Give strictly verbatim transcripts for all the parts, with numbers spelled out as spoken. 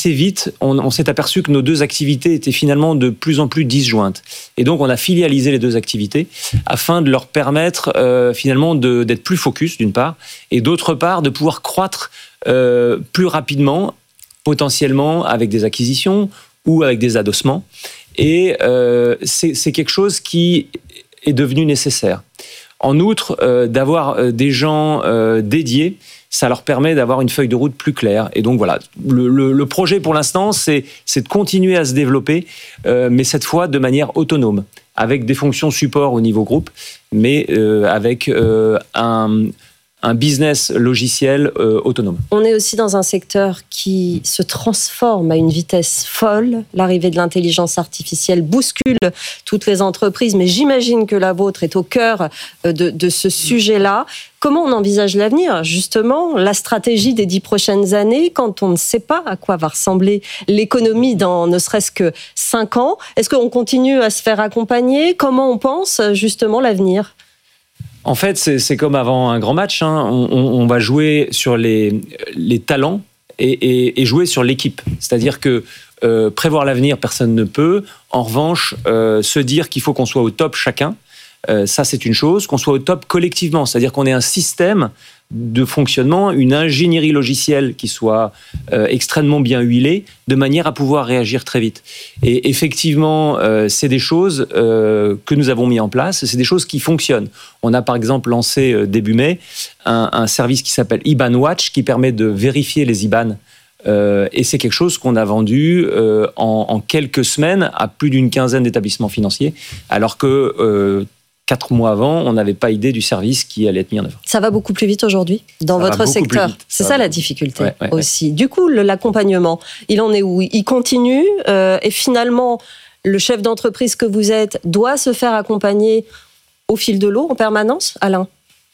assez vite, on, on s'est aperçu que nos deux activités étaient finalement de plus en plus disjointes. Et donc, on a filialisé les deux activités afin de leur permettre euh, finalement de, d'être plus focus, d'une part, et d'autre part, de pouvoir croître euh, plus rapidement, potentiellement avec des acquisitions ou avec des adossements. Et euh, c'est, c'est quelque chose qui est devenu nécessaire. En outre, euh, d'avoir des gens euh, dédiés, ça leur permet d'avoir une feuille de route plus claire. Et donc voilà, le, le, le projet pour l'instant, c'est, c'est de continuer à se développer, euh, mais cette fois de manière autonome, avec des fonctions support au niveau groupe, mais euh, avec euh, un... un business logiciel euh, autonome. On est aussi dans un secteur qui se transforme à une vitesse folle. L'arrivée de l'intelligence artificielle bouscule toutes les entreprises, mais j'imagine que la vôtre est au cœur de, de ce sujet-là. Comment on envisage l'avenir, justement, la stratégie des dix prochaines années, quand on ne sait pas à quoi va ressembler l'économie dans ne serait-ce que cinq ans? Est-ce qu'on continue à se faire accompagner? Comment on pense, justement, l'avenir? En fait, c'est, c'est comme avant un grand match. Hein. On, on, on va jouer sur les, les talents et, et, et jouer sur l'équipe. C'est-à-dire que euh, prévoir l'avenir, personne ne peut. En revanche, euh, se dire qu'il faut qu'on soit au top chacun, euh, ça c'est une chose. Qu'on soit au top collectivement, c'est-à-dire qu'on ait un système de fonctionnement, une ingénierie logicielle qui soit euh, extrêmement bien huilée, de manière à pouvoir réagir très vite. Et effectivement, euh, c'est des choses euh, que nous avons mis en place, c'est des choses qui fonctionnent. On a par exemple lancé euh, début mai un, un service qui s'appelle I B A N Watch, qui permet de vérifier les I B A N. Euh, et c'est quelque chose qu'on a vendu euh, en, en quelques semaines à plus d'une quinzaine d'établissements financiers, alors que euh, Quatre mois avant, on n'avait pas idée du service qui allait être mis en œuvre. Ça va beaucoup plus vite aujourd'hui dans ça votre secteur. C'est ça, ça la difficulté ouais, ouais, aussi. Ouais. Du coup, le, l'accompagnement, il en est où? Il continue euh, et finalement, le chef d'entreprise que vous êtes doit se faire accompagner au fil de l'eau en permanence, Alain?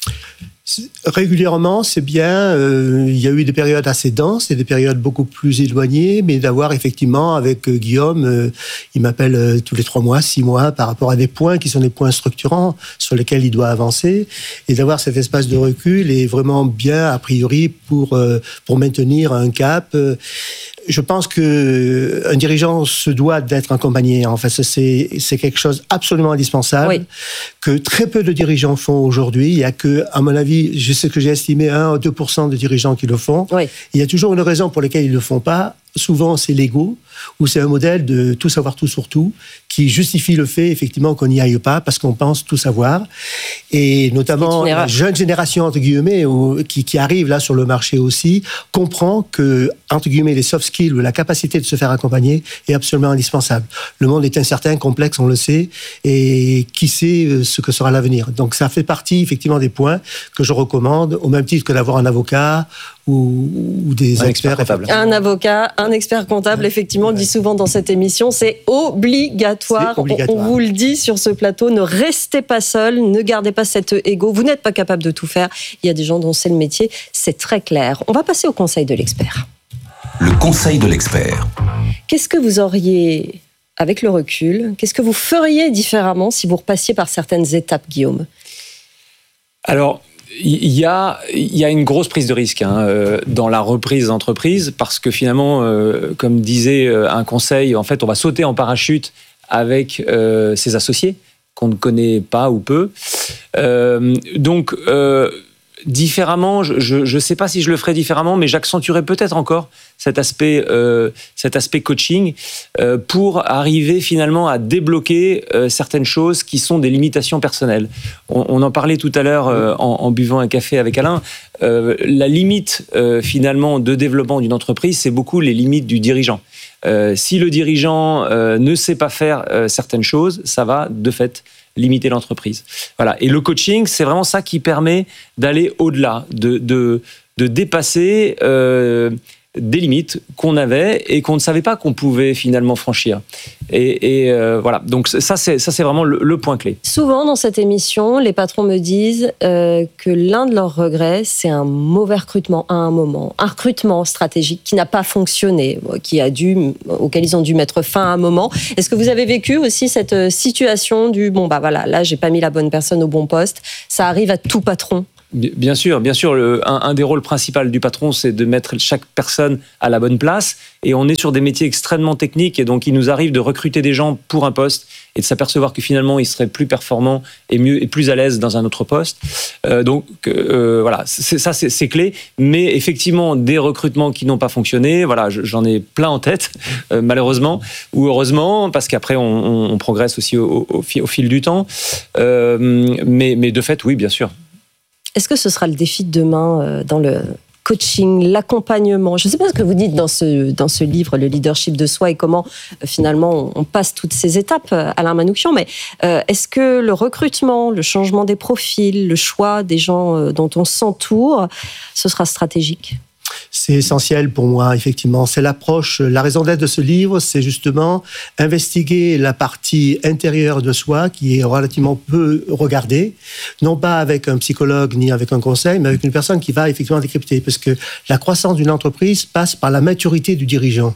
Régulièrement, c'est bien. Euh, il y a eu des périodes assez denses et des périodes beaucoup plus éloignées, mais d'avoir effectivement, avec euh, Guillaume, euh, il m'appelle euh, tous les trois mois, six mois, par rapport à des points qui sont des points structurants sur lesquels il doit avancer, et d'avoir cet espace de recul est vraiment bien, a priori, pour, euh, pour maintenir un cap. Euh, Je pense que un dirigeant se doit d'être accompagné. En fait, c'est c'est quelque chose absolument indispensable, oui, que très peu de dirigeants font aujourd'hui. Il y a que, à mon avis, je sais que j'ai estimé un à deux pour cent de dirigeants qui le font. Oui. Il y a toujours une raison pour laquelle ils le font pas. Souvent, c'est l'ego, ou c'est un modèle de tout savoir tout sur tout, qui justifie le fait, effectivement, qu'on n'y aille pas parce qu'on pense tout savoir. Et notamment, la jeune génération, entre guillemets, qui, qui arrive là sur le marché aussi, comprend que, entre guillemets, les soft skills ou la capacité de se faire accompagner est absolument indispensable. Le monde est incertain, complexe, on le sait, et qui sait ce que sera l'avenir. Donc, ça fait partie, effectivement, des points que je recommande, au même titre que d'avoir un avocat ou, ou des un experts. expert comptable. Un avocat, un expert comptable, ouais, effectivement, on le dit souvent dans cette émission, c'est obligatoire. C'est obligatoire. On, on vous le dit sur ce plateau, ne restez pas seul, ne gardez pas cet ego, vous n'êtes pas capable de tout faire. Il y a des gens dont c'est le métier, c'est très clair. On va passer au conseil de l'expert. Le conseil de l'expert. Qu'est-ce que vous auriez, avec le recul, qu'est-ce que vous feriez différemment si vous repassiez par certaines étapes, Guillaume ? Alors, il y a, il y a une grosse prise de risque hein, euh, dans la reprise d'entreprise, parce que finalement, euh, comme disait euh, un conseil, en fait, on va sauter en parachute avec euh, ses associés qu'on ne connaît pas ou peu. Euh, donc, euh, différemment, je ne sais pas si je le ferais différemment, mais j'accentuerais peut-être encore cet aspect, euh, cet aspect coaching euh, pour arriver finalement à débloquer euh, certaines choses qui sont des limitations personnelles. On, on en parlait tout à l'heure euh, en, en buvant un café avec Alain. Euh, la limite euh, finalement de développement d'une entreprise, c'est beaucoup les limites du dirigeant. Euh, si le dirigeant euh, ne sait pas faire euh, certaines choses, ça va de fait limiter l'entreprise. Voilà. Et le coaching, c'est vraiment ça qui permet d'aller au-delà, de, de, de dépasser euh, des limites qu'on avait et qu'on ne savait pas qu'on pouvait finalement franchir. Et, et euh, voilà. Donc ça, c'est, ça, c'est vraiment le, le point clé. Souvent dans cette émission, les patrons me disent euh, que l'un de leurs regrets, c'est un mauvais recrutement à un moment, un recrutement stratégique qui n'a pas fonctionné, qui a dû, auquel ils ont dû mettre fin à un moment. Est-ce que vous avez vécu aussi cette situation du bon bah voilà, là j'ai pas mis la bonne personne au bon poste. Ça arrive à tout patron Bien sûr, bien sûr. Le, un, un des rôles principaux du patron, c'est de mettre chaque personne à la bonne place. Et on est sur des métiers extrêmement techniques. Et donc, il nous arrive de recruter des gens pour un poste et de s'apercevoir que finalement, ils seraient plus performants et mieux et plus à l'aise dans un autre poste. Euh, donc, euh, voilà, c'est, ça, c'est, c'est clé. Mais effectivement, des recrutements qui n'ont pas fonctionné, voilà, j'en ai plein en tête, euh, malheureusement ou heureusement, parce qu'après, on, on, on progresse aussi au, au, au fil du temps. Euh, mais, mais de fait, oui, bien sûr. Est-ce que ce sera le défi de demain euh, dans le coaching, l'accompagnement? Je ne sais pas ce que vous dites dans ce, dans ce livre, Le leadership de soi, et comment euh, finalement on passe toutes ces étapes, euh, Alain Manouchian, mais euh, est-ce que le recrutement, le changement des profils, le choix des gens euh, dont on s'entoure, ce sera stratégique? C'est essentiel pour moi, effectivement. C'est l'approche, la raison d'être de ce livre, c'est justement investiguer la partie intérieure de soi qui est relativement peu regardée, non pas avec un psychologue ni avec un conseil, mais avec une personne qui va effectivement décrypter. Parce que la croissance d'une entreprise passe par la maturité du dirigeant.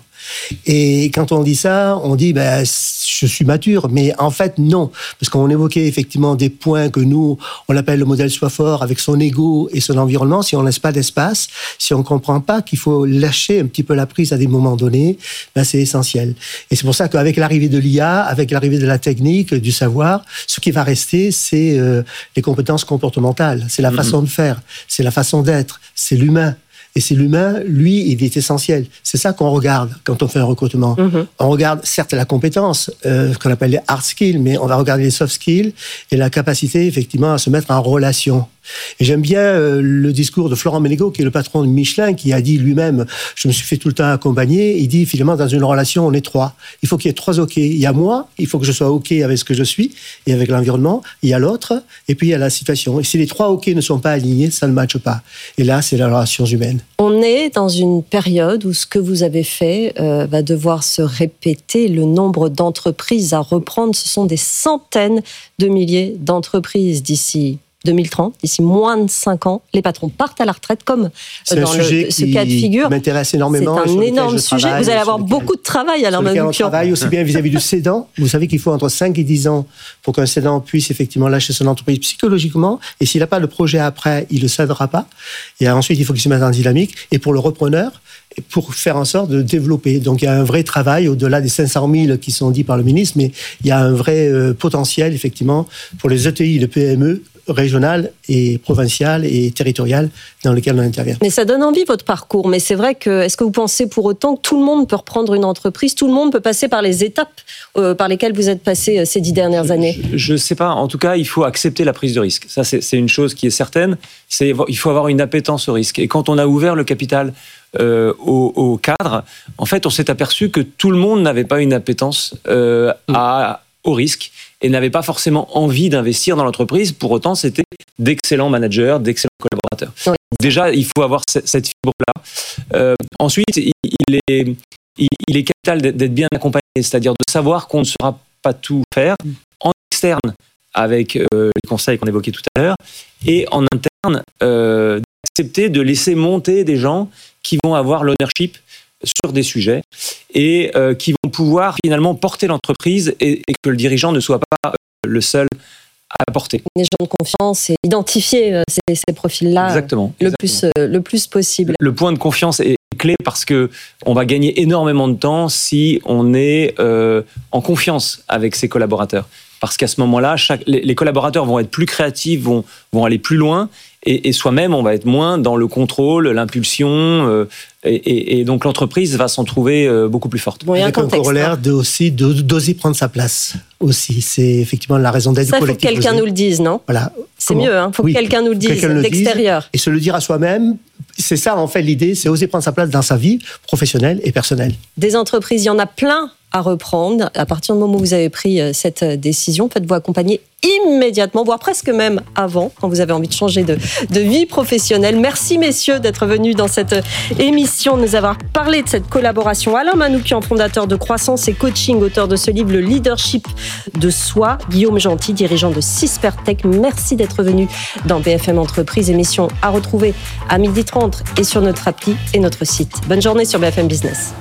Et quand on dit ça, on dit ben, je suis mature, mais en fait non, parce qu'on évoquait effectivement des points que nous on appelle le modèle soi fort avec son ego et son environnement. Si on laisse pas d'espace, si on comprend pas qu'il faut lâcher un petit peu la prise à des moments donnés, ben c'est essentiel. Et c'est pour ça qu'avec l'arrivée de l'I A, avec l'arrivée de la technique, du savoir, ce qui va rester, c'est euh, les compétences comportementales, c'est la mmh. façon de faire, c'est la façon d'être, c'est l'humain. Et c'est l'humain, lui, il est essentiel. C'est ça qu'on regarde quand on fait un recrutement. Mmh. On regarde certes la compétence, euh, ce qu'on appelle les hard skills, mais on va regarder les soft skills et la capacité, effectivement, à se mettre en relation. Et j'aime bien euh, le discours de Florent Menegaux, qui est le patron de Michelin, qui a dit lui-même, je me suis fait tout le temps accompagner. Il dit, finalement, dans une relation, on est trois. Il faut qu'il y ait trois OK. Il y a moi, il faut que je sois OK avec ce que je suis et avec l'environnement. Il y a l'autre, et puis il y a la situation. Et si les trois OK ne sont pas alignés, ça ne matche pas. Et là, c'est la relation humaine. On est dans une période où ce que vous avez fait euh, va devoir se répéter. Le nombre d'entreprises à reprendre, ce sont des centaines de milliers d'entreprises d'ici deux mille trente, d'ici moins de cinq ans, les patrons partent à la retraite, comme c'est dans le, ce cas de figure. Qui m'intéresse énormément. C'est un énorme sujet. Vous allez avoir beaucoup de travail, Alain Manouchian. On travaille aussi bien vis-à-vis du cédant. Vous savez qu'il faut entre cinq et dix ans pour qu'un cédant puisse effectivement lâcher son entreprise psychologiquement. Et s'il n'a pas le projet après, il ne le cédera pas. Et ensuite, il faut qu'il se mette en dynamique. Et pour le repreneur, pour faire en sorte de développer. Donc il y a un vrai travail, au-delà des cinq cent mille qui sont dits par le ministre, mais il y a un vrai euh, potentiel, effectivement, pour les E T I, les P M E, régionales et provinciales et territoriales dans lesquelles on intervient. Mais ça donne envie, votre parcours. Mais c'est vrai que, est-ce que vous pensez pour autant que tout le monde peut reprendre une entreprise, tout le monde peut passer par les étapes euh, par lesquelles vous êtes passé euh, ces dix dernières années? Je ne sais pas. En tout cas, il faut accepter la prise de risque. Ça, c'est, c'est une chose qui est certaine. C'est, il faut avoir une appétence au risque. Et quand on a ouvert le capital euh, au, au cadre, en fait, on s'est aperçu que tout le monde n'avait pas une appétence euh, à, au risque et n'avait pas forcément envie d'investir dans l'entreprise. Pour autant, c'était d'excellents managers, d'excellents collaborateurs. Oui. Déjà, il faut avoir cette fibre-là. Euh, ensuite, il est, il est capital d'être bien accompagné, c'est-à-dire de savoir qu'on ne saura pas tout faire en externe avec euh, les conseils qu'on évoquait tout à l'heure et en interne, euh, d'accepter de laisser monter des gens qui vont avoir l'ownership sur des sujets et euh, qui vont pouvoir finalement porter l'entreprise et, et que le dirigeant ne soit pas le seul à la porter. Des gens de confiance et identifier euh, ces, ces profils-là exactement, le, exactement. Plus, euh, le plus possible. Le point de confiance est clé parce qu'on va gagner énormément de temps si on est euh, en confiance avec ses collaborateurs. Parce qu'à ce moment-là, chaque, les, les collaborateurs vont être plus créatifs, vont, vont aller plus loin, et, et soi-même, on va être moins dans le contrôle, l'impulsion, euh, et, et, et donc l'entreprise va s'en trouver euh, beaucoup plus forte. Bon, avec un, contexte, un corollaire de, aussi, de, d'oser prendre sa place. Aussi, c'est effectivement la raison d'être du collectif. Ça, il faut que quelqu'un nous le dise, non? Voilà. C'est Comment mieux, hein. Il faut oui, que quelqu'un nous le dise d'extérieur. Et se le dire à soi-même, c'est ça en fait l'idée, c'est oser prendre sa place dans sa vie professionnelle et personnelle. Des entreprises, il y en a plein à reprendre. À partir du moment où vous avez pris cette décision, faites-vous accompagner immédiatement, voire presque même avant, quand vous avez envie de changer de, de vie professionnelle. Merci messieurs d'être venus dans cette émission, de nous avoir parlé de cette collaboration. Alain Manouchian, fondateur de Croissance et Coaching, auteur de ce livre, Le leadership de soi. Guillaume Gentil, dirigeant de Sispertech. Merci d'être venu dans B F M Entreprise, émission à retrouver à midi trente et sur notre appli et notre site. Bonne journée sur B F M Business.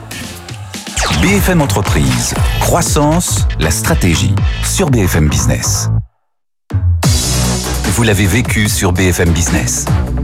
B F M Entreprise, croissance, la stratégie sur B F M Business. vous l'avez vécu sur B F M Business.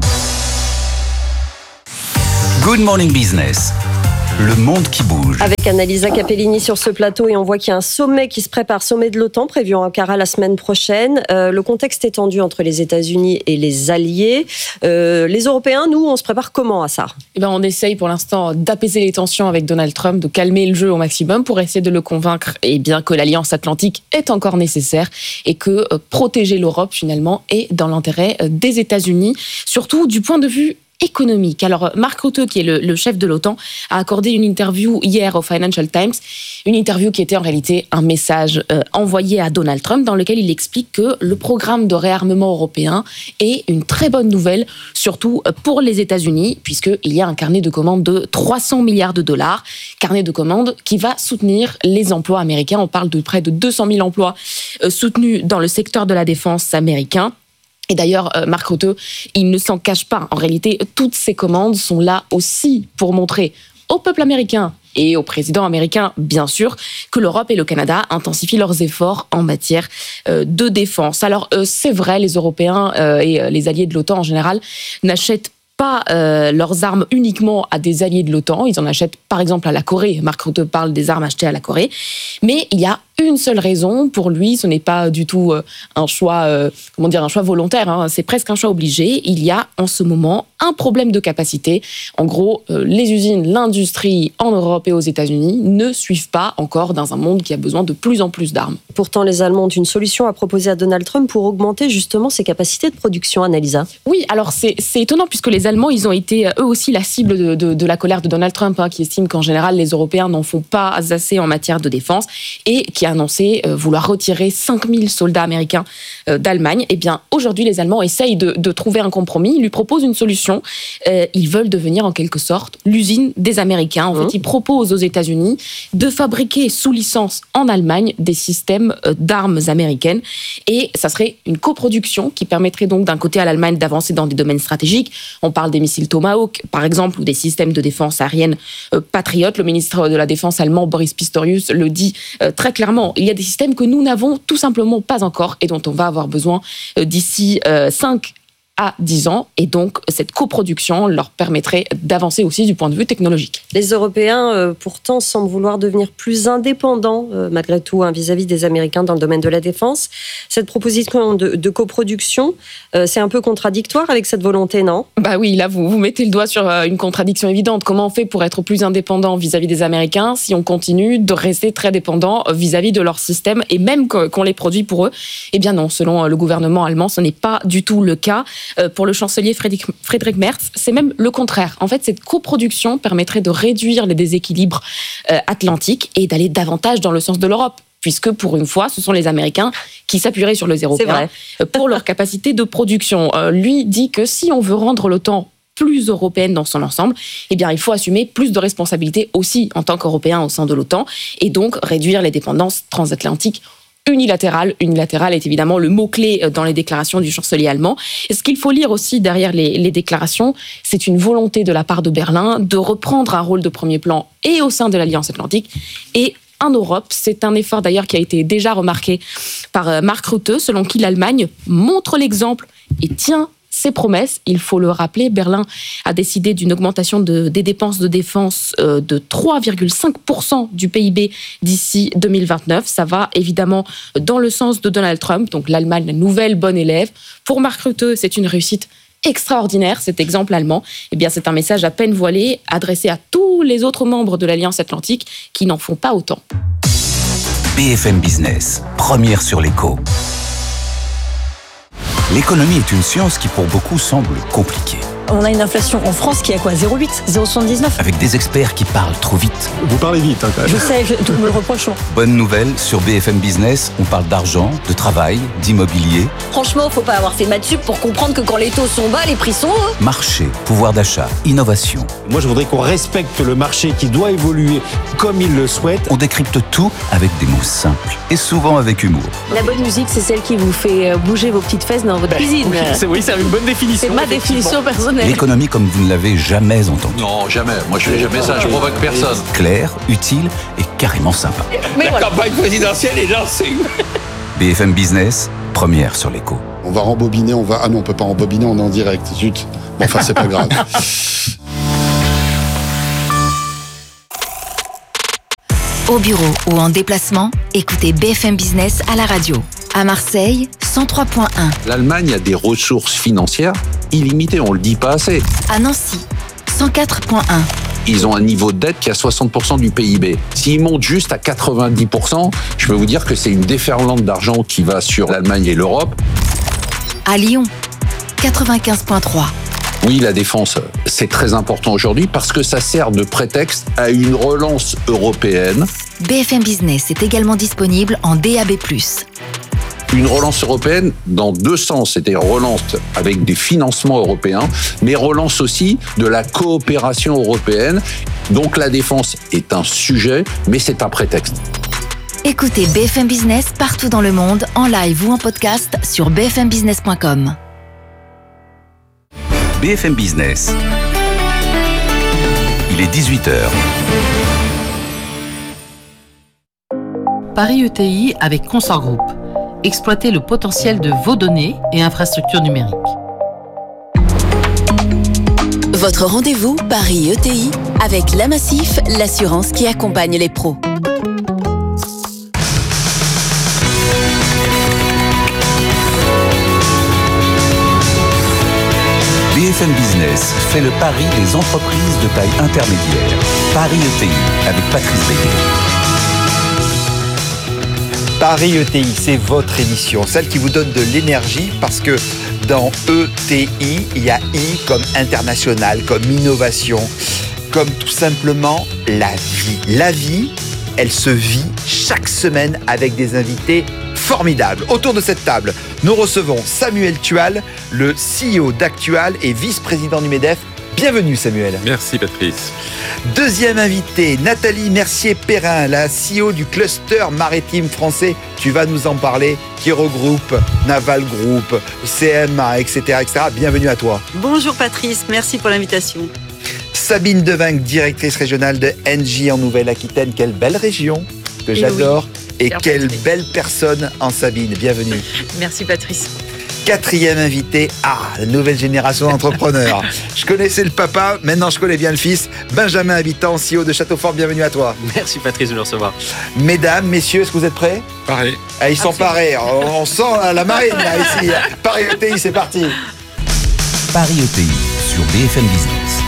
Good Morning Business. Le monde qui bouge. Avec Annalisa Capellini sur ce plateau, et on voit qu'il y a un sommet qui se prépare, sommet de l'OTAN prévu en Ankara la semaine prochaine. Euh, le contexte est tendu entre les États-Unis et les alliés. Euh, les Européens, nous, on se prépare comment à ça ? Eh ben, on essaye pour l'instant d'apaiser les tensions avec Donald Trump, de calmer le jeu au maximum pour essayer de le convaincre eh bien, que l'Alliance Atlantique est encore nécessaire et que euh, protéger l'Europe, finalement, est dans l'intérêt euh, des États-Unis, surtout du point de vue économique. Alors, Mark Rutte, qui est le, le chef de l'OTAN, a accordé une interview hier au Financial Times, une interview qui était en réalité un message euh, envoyé à Donald Trump dans lequel il explique que le programme de réarmement européen est une très bonne nouvelle, surtout pour les États-Unis, puisqu'il y a un carnet de commandes de trois cents milliards de dollars, carnet de commandes qui va soutenir les emplois américains. On parle de près de deux cent mille emplois euh, soutenus dans le secteur de la défense américain. Et d'ailleurs, Mark Rutte, il ne s'en cache pas. En réalité, toutes ces commandes sont là aussi pour montrer au peuple américain et au président américain, bien sûr, que l'Europe et le Canada intensifient leurs efforts en matière de défense. Alors, c'est vrai, les Européens et les alliés de l'OTAN en général n'achètent pas euh, leurs armes uniquement à des alliés de l'OTAN. Ils en achètent par exemple à la Corée. Mark Rutte parle des armes achetées à la Corée. Mais il y a une seule raison pour lui, ce n'est pas du tout euh, un choix, euh, comment dire, un choix volontaire, hein, c'est presque un choix obligé. Il y a en ce moment un problème de capacité. En gros, euh, les usines, l'industrie en Europe et aux États-Unis ne suivent pas encore dans un monde qui a besoin de plus en plus d'armes. Pourtant, les Allemands ont une solution à proposer à Donald Trump pour augmenter justement ses capacités de production, Annalisa. Oui, alors c'est, c'est étonnant puisque les Allemands, ils ont été eux aussi la cible de, de, de la colère de Donald Trump, hein, qui estime qu'en général, les Européens n'en font pas assez en matière de défense et qui a annoncé euh, vouloir retirer cinq mille soldats américains euh, d'Allemagne. Eh bien, aujourd'hui, les Allemands essayent de, de trouver un compromis. Ils lui proposent une solution. Euh, ils veulent devenir en quelque sorte l'usine des Américains. En mmh. fait, ils proposent aux États-Unis de fabriquer sous licence en Allemagne des systèmes euh, d'armes américaines. Et ça serait une coproduction qui permettrait donc d'un côté à l'Allemagne d'avancer dans des domaines stratégiques. On parle des missiles Tomahawk, par exemple, ou des systèmes de défense aérienne euh, Patriot. Le ministre de la Défense allemand, Boris Pistorius, le dit euh, très clairement. Il y a des systèmes que nous n'avons tout simplement pas encore et dont on va avoir besoin euh, d'ici euh, cinq à dix ans. Et donc, cette coproduction leur permettrait d'avancer aussi du point de vue technologique. Les Européens, euh, pourtant, semblent vouloir devenir plus indépendants, euh, malgré tout, hein, vis-à-vis des Américains dans le domaine de la défense. Cette proposition de, de coproduction, euh, c'est un peu contradictoire avec cette volonté, non ? Bah oui, là, vous, vous mettez le doigt sur euh, une contradiction évidente. Comment on fait pour être plus indépendant vis-à-vis des Américains si on continue de rester très dépendant vis-à-vis de leur système et même qu'on les produit pour eux ? Eh bien non, selon le gouvernement allemand, ce n'est pas du tout le cas. Pour le chancelier Friedrich, Friedrich Merz, c'est même le contraire. En fait, cette coproduction permettrait de réduire les déséquilibres euh, atlantiques et d'aller davantage dans le sens de l'Europe, puisque pour une fois, ce sont les Américains qui s'appuieraient sur les Européens pour leur capacité de production. Euh, lui dit que si on veut rendre l'OTAN plus européenne dans son ensemble, eh bien, il faut assumer plus de responsabilités aussi en tant qu'Européens au sein de l'OTAN et donc réduire les dépendances transatlantiques unilatérale. Unilatérale est évidemment le mot-clé dans les déclarations du chancelier allemand. Et ce qu'il faut lire aussi derrière les, les déclarations, c'est une volonté de la part de Berlin de reprendre un rôle de premier plan et au sein de l'Alliance Atlantique et en Europe. C'est un effort d'ailleurs qui a été déjà remarqué par Mark Rutte, selon qui l'Allemagne montre l'exemple et tient ses promesses. Il faut le rappeler, Berlin a décidé d'une augmentation de, des dépenses de défense euh, de trois virgule cinq pour cent du P I B d'ici deux mille vingt-neuf. Ça va évidemment dans le sens de Donald Trump, donc l'Allemagne, la nouvelle bonne élève. Pour Mark Rutte, c'est une réussite extraordinaire, cet exemple allemand. Eh bien, c'est un message à peine voilé, adressé à tous les autres membres de l'Alliance Atlantique qui n'en font pas autant. B F M Business, première sur l'écho. L'économie est une science qui, pour beaucoup, semble compliquée. On a une inflation en France qui est à quoi ? zéro virgule huit, zéro virgule soixante-dix-neuf. Avec des experts qui parlent trop vite. Vous parlez vite, hein, quand même. Je sais, je, tout me le reproche. Bonne nouvelle, sur B F M Business, on parle d'argent, de travail, d'immobilier. Franchement, faut pas avoir fait maths sup pour comprendre que quand les taux sont bas, les prix sont hauts. Marché, pouvoir d'achat, innovation. Moi, je voudrais qu'on respecte le marché qui doit évoluer comme il le souhaite. On décrypte tout avec des mots simples et souvent avec humour. La bonne musique, c'est celle qui vous fait bouger vos petites fesses dans votre ben, cuisine. Oui, c'est, oui, c'est une bonne définition. C'est ma définition personnelle. L'économie comme vous ne l'avez jamais entendue. Non, jamais. Moi, je fais jamais ça. Je provoque personne. Claire, utile et carrément sympa. Mais La voilà. campagne présidentielle est lancée. B F M Business, première sur l'écho. On va rembobiner, on va... Ah non, on peut pas rembobiner, on est en direct. Zut. Bon, enfin, c'est pas grave. Au bureau ou en déplacement, écoutez B F M Business à la radio. À Marseille, cent trois point un. L'Allemagne a des ressources financières illimitées, on le dit pas assez. À Nancy, cent quatre point un. Ils ont un niveau de dette qui est à soixante pour cent du P I B. S'ils montent juste à quatre-vingt-dix pour cent, je peux vous dire que c'est une déferlante d'argent qui va sur l'Allemagne et l'Europe. À Lyon, quatre-vingt-quinze point trois. Oui, la défense, c'est très important aujourd'hui parce que ça sert de prétexte à une relance européenne. B F M Business est également disponible en D A B plus. Une relance européenne dans deux sens, c'est-à-dire relance avec des financements européens, mais relance aussi de la coopération européenne. Donc la défense est un sujet, mais c'est un prétexte. Écoutez B F M Business partout dans le monde, en live ou en podcast sur b f m business point com. B F M Business. Il est dix-huit heures. Paris E T I avec Consort Group. Exploiter le potentiel de vos données et infrastructures numériques. Votre rendez-vous Paris E T I avec La Massif, l'assurance qui accompagne les pros. B F M Business fait le pari des entreprises de taille intermédiaire. Paris E T I avec Patrice Béguet. Paris E T I, c'est votre émission, celle qui vous donne de l'énergie parce que dans E T I, il y a I comme international, comme innovation, comme tout simplement la vie. La vie, elle se vit chaque semaine avec des invités formidables. Autour de cette table, nous recevons Samuel Tual, le C E O d'Actual et vice-président du MEDEF. Bienvenue Samuel. Merci Patrice. Deuxième invité, Nathalie Mercier-Perrin, la C E O du cluster maritime français. Tu vas nous en parler, qui regroupe Naval Group, C M A, et cetera, et cetera. Bienvenue à toi. Bonjour Patrice, merci pour l'invitation. Sabine Devinck, directrice régionale de Engie en Nouvelle-Aquitaine. Quelle belle région que Et j'adore. oui. Et Cher quelle Patrice. belle personne en Sabine. Bienvenue. Merci Patrice. Quatrième invité, ah, la nouvelle génération d'entrepreneurs. Je connaissais le papa, maintenant je connais bien le fils. Benjamin Habitant, C E O de Châteaufort, bienvenue à toi. Merci Patrice de nous recevoir. Mesdames, messieurs, est-ce que vous êtes prêts? Pareil. Ah, ils sont parés, on, on sent la marine là, ici. Paris E T I, c'est parti. Paris E T I sur B F M Business.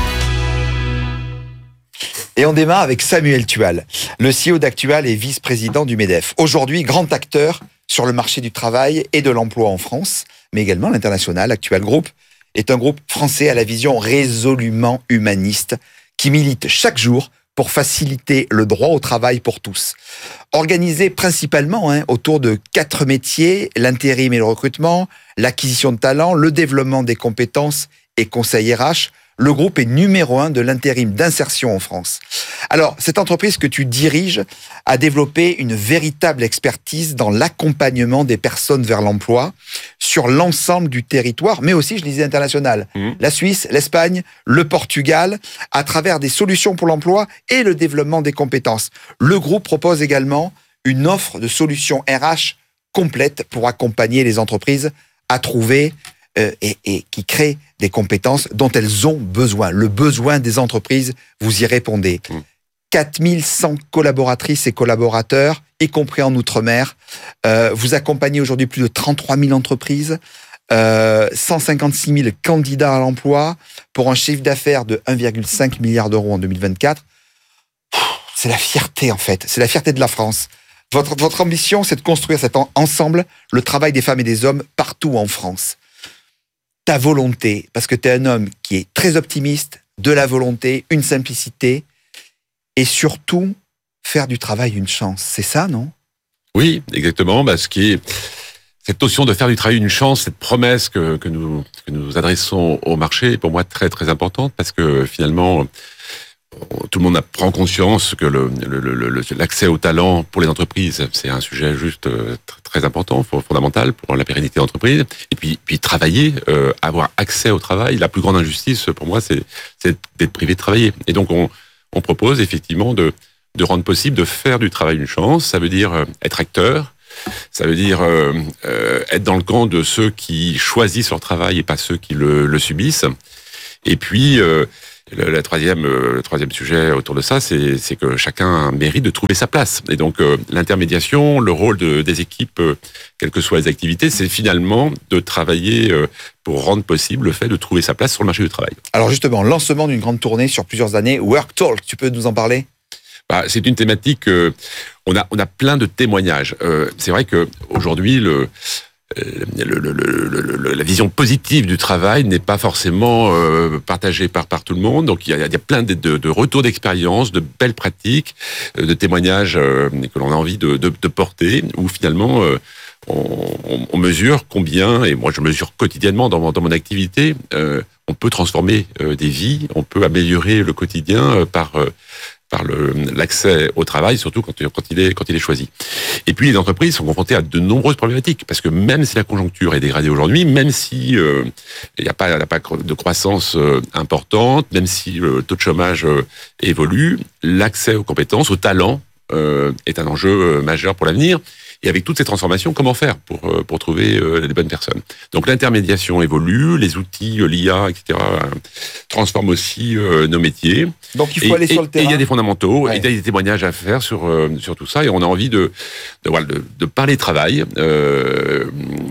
Et on démarre avec Samuel Tual, le C E O d'Actual et vice-président du MEDEF. Aujourd'hui, grand acteur sur le marché du travail et de l'emploi en France, mais également à l'international. Actual Group est un groupe français à la vision résolument humaniste qui milite chaque jour pour faciliter le droit au travail pour tous. Organisé principalement hein, autour de quatre métiers, l'intérim et le recrutement, l'acquisition de talents, le développement des compétences et conseil R H, le groupe est numéro un de l'intérim d'insertion en France. Alors, cette entreprise que tu diriges a développé une véritable expertise dans l'accompagnement des personnes vers l'emploi sur l'ensemble du territoire, mais aussi, je disais, international. Mmh. La Suisse, l'Espagne, le Portugal, à travers des solutions pour l'emploi et le développement des compétences. Le groupe propose également une offre de solutions R H complète pour accompagner les entreprises à trouver euh, et, et qui créent des compétences dont elles ont besoin. Le besoin des entreprises, vous y répondez. Mmh. quatre mille cent collaboratrices et collaborateurs, y compris en Outre-mer. Euh, vous accompagnez aujourd'hui plus de trente-trois mille entreprises, euh, cent cinquante-six mille candidats à l'emploi pour un chiffre d'affaires de un virgule cinq milliard d'euros en deux mille vingt-quatre. C'est la fierté, en fait. C'est la fierté de la France. Votre, votre ambition, c'est de construire cet en, ensemble le travail des femmes et des hommes partout en France. Ta volonté, parce que tu es un homme qui est très optimiste, de la volonté, une simplicité, et surtout, faire du travail une chance. C'est ça, non? Oui, exactement. Bah, ce qui est, cette notion de faire du travail une chance, cette promesse que, que, nous, que nous adressons au marché est pour moi très très importante parce que finalement, tout le monde prend conscience que le, le, le, l'accès au talent pour les entreprises, c'est un sujet juste très important, fondamental pour la pérennité de l'entreprise. Et puis, puis travailler, euh, avoir accès au travail, la plus grande injustice pour moi, c'est, c'est d'être privé de travailler. Et donc, on, on propose effectivement de, de rendre possible de faire du travail une chance. Ça veut dire être acteur, Ça veut dire euh, euh, être dans le camp de ceux qui choisissent leur travail et pas ceux qui le, le subissent. Et puis, euh, le, la troisième, euh, le troisième sujet autour de ça, c'est, c'est que chacun mérite de trouver sa place. Et donc, euh, l'intermédiation, le rôle de, des équipes, euh, quelles que soient les activités, c'est finalement de travailler euh, pour rendre possible le fait de trouver sa place sur le marché du travail. Alors justement, lancement d'une grande tournée sur plusieurs années, Work Talk, tu peux nous en parler ? Bah, c'est une thématique. Euh, on a on a plein de témoignages. Euh, c'est vrai que aujourd'hui le, le, le, le, le la vision positive du travail n'est pas forcément euh, partagée par par tout le monde. Donc il y a, il y a plein de, de, de retours d'expérience, de belles pratiques, de témoignages euh, que l'on a envie de, de, de porter. Où finalement euh, on, on, on mesure combien, et moi je mesure quotidiennement dans mon, dans mon activité, euh, on peut transformer euh, des vies, on peut améliorer le quotidien euh, par euh, par le, l'accès au travail, surtout quand, quand, il est, quand il est choisi. Et puis les entreprises sont confrontées à de nombreuses problématiques, parce que même si la conjoncture est dégradée aujourd'hui, même si euh, il n'y a pas, il n'y a pas de croissance euh, importante, même si le taux de chômage euh, évolue, l'accès aux compétences, aux talents euh, est un enjeu euh, majeur pour l'avenir. Et avec toutes ces transformations, comment faire pour pour trouver euh, les bonnes personnes? Donc l'intermédiation évolue, les outils, euh, l'I A, et cetera, euh, transforment aussi euh, nos métiers. Donc il faut et, aller et, sur le terrain. Et il y a des fondamentaux, ouais. et il y a des témoignages à faire sur euh, sur tout ça, et on a envie de de, voilà, de, de parler travail, euh,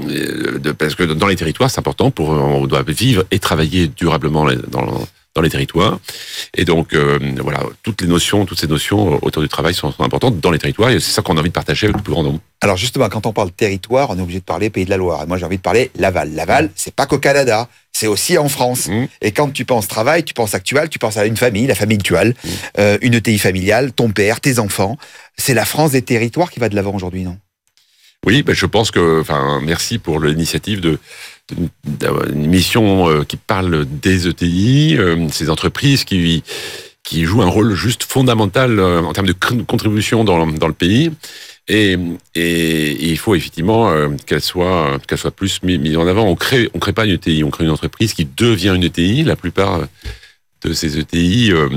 de, parce que dans les territoires, c'est important. Pour on doit vivre et travailler durablement dans dans les territoires. Et donc, euh, voilà, toutes les notions, toutes ces notions autour du travail sont, sont importantes dans les territoires, et c'est ça qu'on a envie de partager avec le plus grand nombre. Alors justement, quand on parle territoire, on est obligé de parler Pays de la Loire. Et moi, j'ai envie de parler Laval. Laval, c'est pas qu'au Canada, c'est aussi en France. Mmh. Et quand tu penses travail, tu penses actuel, tu penses à une famille, la famille actuelle, mmh. euh, une E T I familiale, ton père, tes enfants. C'est la France des territoires qui va de l'avant aujourd'hui, non? Oui, ben je pense que, enfin, merci pour l'initiative de d'avoir une émission qui parle des E T I, ces entreprises qui qui jouent un rôle juste fondamental en termes de contribution dans dans le pays. Et, et, et il faut effectivement qu'elle soit qu'elle soit plus mise en avant. On crée on crée pas une E T I, on crée une entreprise qui devient une E T I. La plupart de ces E T I euh,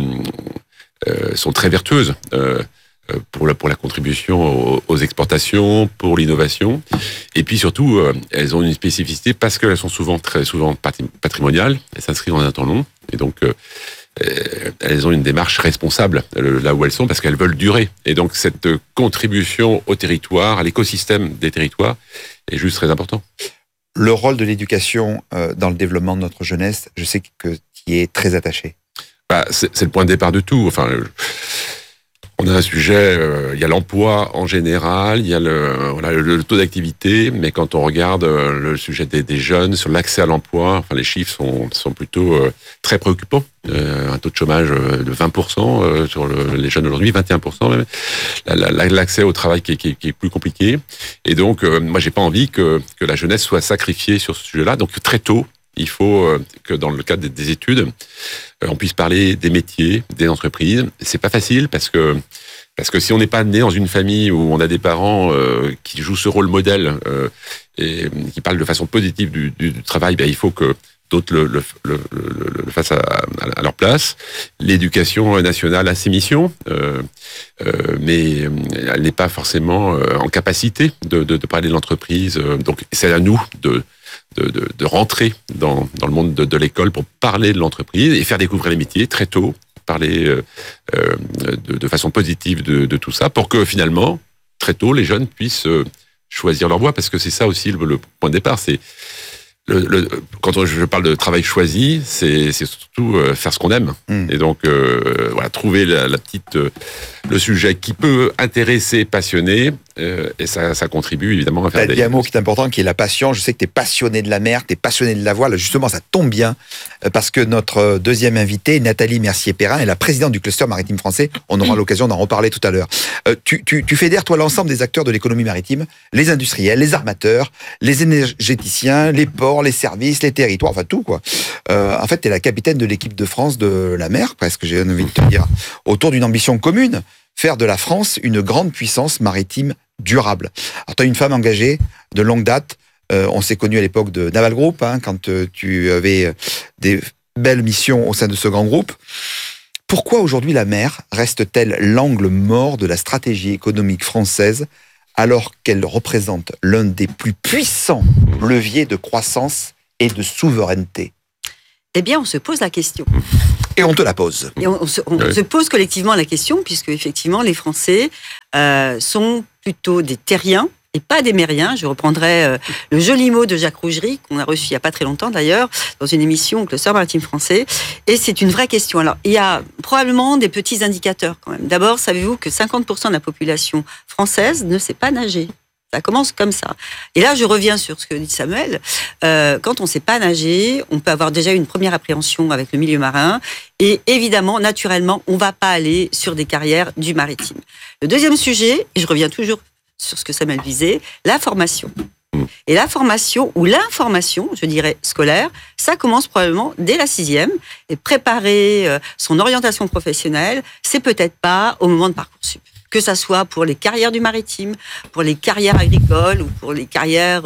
euh, sont très vertueuses. Euh, pour la, pour la contribution aux, aux exportations, pour l'innovation. Et puis surtout, euh, elles ont une spécificité parce qu'elles sont souvent, très souvent patrimoniales, elles s'inscrivent en un temps long, et donc euh, elles ont une démarche responsable là où elles sont, parce qu'elles veulent durer. Et donc cette contribution au territoire, à l'écosystème des territoires, est juste très important. Le rôle de l'éducation euh, dans le développement de notre jeunesse, je sais que tu y es très attaché. Bah, c'est, c'est le point de départ de tout. Enfin, euh, on a un sujet, euh, il y a l'emploi en général, il y a le, voilà, le, le taux d'activité, mais quand on regarde euh, le sujet des, des jeunes sur l'accès à l'emploi, enfin les chiffres sont, sont plutôt euh, très préoccupants. Euh, un taux de chômage de vingt pour cent euh, sur le, les jeunes aujourd'hui, vingt et un pour cent même. La, la, l'accès au travail qui est, qui est, qui est plus compliqué. Et donc, euh, moi, j'ai pas envie que, que la jeunesse soit sacrifiée sur ce sujet-là. Donc, très tôt, il faut euh, que dans le cadre des, des études, euh, on puisse parler des métiers, des entreprises. C'est pas facile parce que parce que si on n'est pas né dans une famille où on a des parents euh, qui jouent ce rôle modèle euh, et qui parlent de façon positive du, du, du travail, ben il faut que d'autres le, le, le, le, le fassent à, à leur place. L'éducation nationale a ses missions, euh, euh, mais elle n'est pas forcément en capacité de, de, de parler de l'entreprise. Donc c'est à nous de De, de, de rentrer dans, dans le monde de, de l'école pour parler de l'entreprise et faire découvrir les métiers très tôt, parler euh, de, de façon positive de, de tout ça, pour que finalement, très tôt, les jeunes puissent choisir leur voie, parce que c'est ça aussi le, le point de départ. C'est le, le, quand je parle de travail choisi, c'est, c'est surtout faire ce qu'on aime. Mmh. Et donc, euh, voilà, trouver la, la petite, le sujet qui peut intéresser, passionner, euh, et ça, ça contribue évidemment à faire. T'as dit un mot qui est important, qui est la passion. Je sais que tu es passionné de la mer, tu es passionné de la voile. Justement, ça tombe bien, parce que notre deuxième invitée, Nathalie Mercier-Perrin, est la présidente du cluster maritime français. On aura l'occasion d'en reparler tout à l'heure. Euh, tu, tu, tu fédères, toi, l'ensemble des acteurs de l'économie maritime, les industriels, les armateurs, les énergéticiens, les ports, les services, les territoires, enfin tout, quoi. Euh, en fait, tu es la capitaine de l'équipe de France de la mer, presque, j'ai envie de te dire, autour d'une ambition commune, faire de la France une grande puissance maritime durable. Alors, tu as une femme engagée de longue date. Euh, on s'est connus à l'époque de Naval Group, hein, quand euh, tu avais des belles missions au sein de ce grand groupe. Pourquoi aujourd'hui la mer reste-t-elle l'angle mort de la stratégie économique française, alors qu'elle représente l'un des plus puissants leviers de croissance et de souveraineté? Eh bien, on se pose la question. Et on te la pose. Et on, on, se, on oui. se pose collectivement la question, puisque effectivement, les Français euh, sont plutôt des terriens et pas des mériens. Je reprendrai euh, le joli mot de Jacques Rougerie, qu'on a reçu il n'y a pas très longtemps d'ailleurs, dans une émission avec le Cluster maritime français. Et c'est une vraie question. Alors, il y a probablement des petits indicateurs quand même. D'abord, savez-vous que cinquante pour cent de la population française ne sait pas nager? Ça commence comme ça. Et là, je reviens sur ce que dit Samuel. Euh, quand on ne sait pas nager, on peut avoir déjà une première appréhension avec le milieu marin. Et évidemment, naturellement, on ne va pas aller sur des carrières du maritime. Le deuxième sujet, et je reviens toujours sur ce que Samuel disait, la formation. Et la formation, ou l'information, je dirais, scolaire, ça commence probablement dès la sixième. Et préparer son orientation professionnelle, c'est peut-être pas au moment de Parcoursup. Que ça soit pour les carrières du maritime, pour les carrières agricoles ou pour les carrières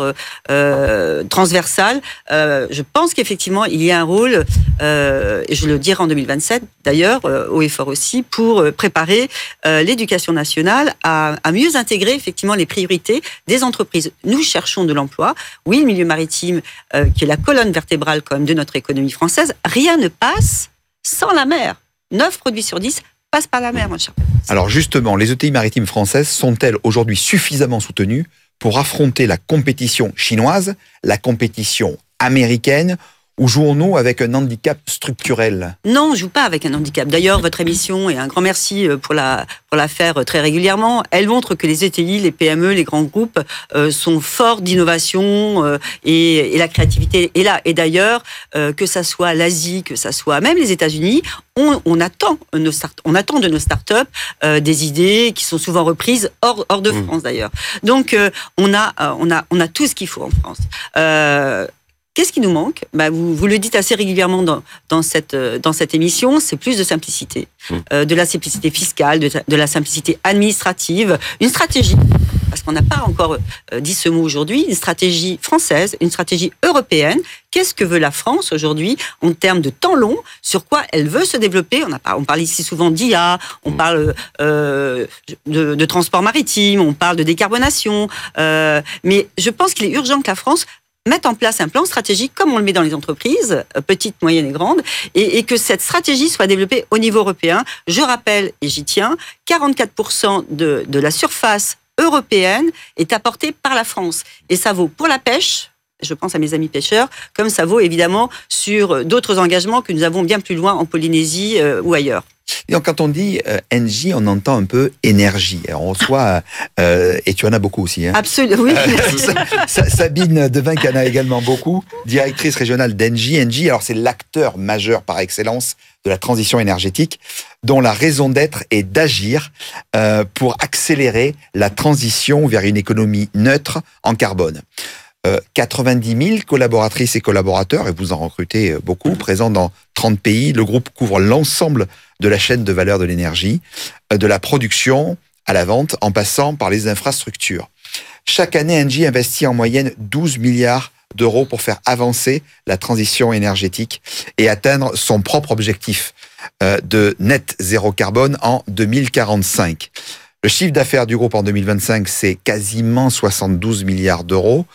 euh, transversales, euh, je pense qu'effectivement, il y a un rôle, euh, et je le dirai en deux mille vingt-sept d'ailleurs, euh, au effort aussi, pour préparer euh, l'éducation nationale à, à mieux intégrer effectivement les priorités des entreprises. Nous cherchons de l'emploi. Oui, le milieu maritime, euh, qui est la colonne vertébrale quand même de notre économie française, rien ne passe sans la mer. neuf produits sur dix passe par la mer, mon cher. Alors justement, les E T I maritimes françaises sont-elles aujourd'hui suffisamment soutenues pour affronter la compétition chinoise, la compétition américaine, ou jouons-nous avec un handicap structurel? Non, on ne joue pas avec un handicap. D'ailleurs, votre émission, et un grand merci pour la, pour la faire très régulièrement, elle montre que les E T I, les P M E, les grands groupes euh, sont forts d'innovation euh, et, et la créativité est là. Et d'ailleurs, euh, que ça soit l'Asie, que ça soit même les États-Unis, on, on, attend, nos start, on attend de nos startups euh, des idées qui sont souvent reprises hors, hors de mmh. France d'ailleurs. Donc, euh, on, a, euh, on, a, on a tout ce qu'il faut en France. Euh, Qu'est-ce qui nous manque? Bah, vous, vous le dites assez régulièrement dans, dans, cette, dans cette émission, c'est plus de simplicité. Mmh. Euh, de la simplicité fiscale, de, de la simplicité administrative, une stratégie, parce qu'on n'a pas encore euh, dit ce mot aujourd'hui, une stratégie française, une stratégie européenne. Qu'est-ce que veut la France aujourd'hui en termes de temps long? Sur quoi elle veut se développer? On, a, on parle ici souvent d'I A, on mmh. parle euh, de, de transport maritime, on parle de décarbonation, euh, mais je pense qu'il est urgent que la France mettre en place un plan stratégique comme on le met dans les entreprises, petites, moyennes et grandes, et, et que cette stratégie soit développée au niveau européen. Je rappelle, et j'y tiens, quarante-quatre pour cent de, de la surface européenne est apportée par la France. Et ça vaut pour la pêche, je pense à mes amis pêcheurs, comme ça vaut évidemment sur d'autres engagements que nous avons bien plus loin en Polynésie euh, ou ailleurs. Et donc, quand on dit euh, N J, on entend un peu énergie. Alors, on reçoit, euh, et tu en as beaucoup aussi. Hein. Absolument, oui. Euh, Sabine Devin, qui en a également beaucoup, directrice régionale d'N J. N J, alors c'est l'acteur majeur par excellence de la transition énergétique, dont la raison d'être est d'agir euh, pour accélérer la transition vers une économie neutre en carbone. Euh, quatre-vingt-dix mille collaboratrices et collaborateurs, et vous en recrutez beaucoup, présents dans trente pays. Le groupe couvre l'ensemble de la chaîne de valeur de l'énergie, euh, de la production à la vente, en passant par les infrastructures. Chaque année, N J investit en moyenne douze milliards d'euros pour faire avancer la transition énergétique et atteindre son propre objectif euh, de net zéro carbone en deux mille quarante-cinq. Le chiffre d'affaires du groupe en deux mille vingt-cinq, c'est quasiment soixante-douze milliards d'euros.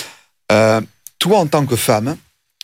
Euh, toi, en tant que femme,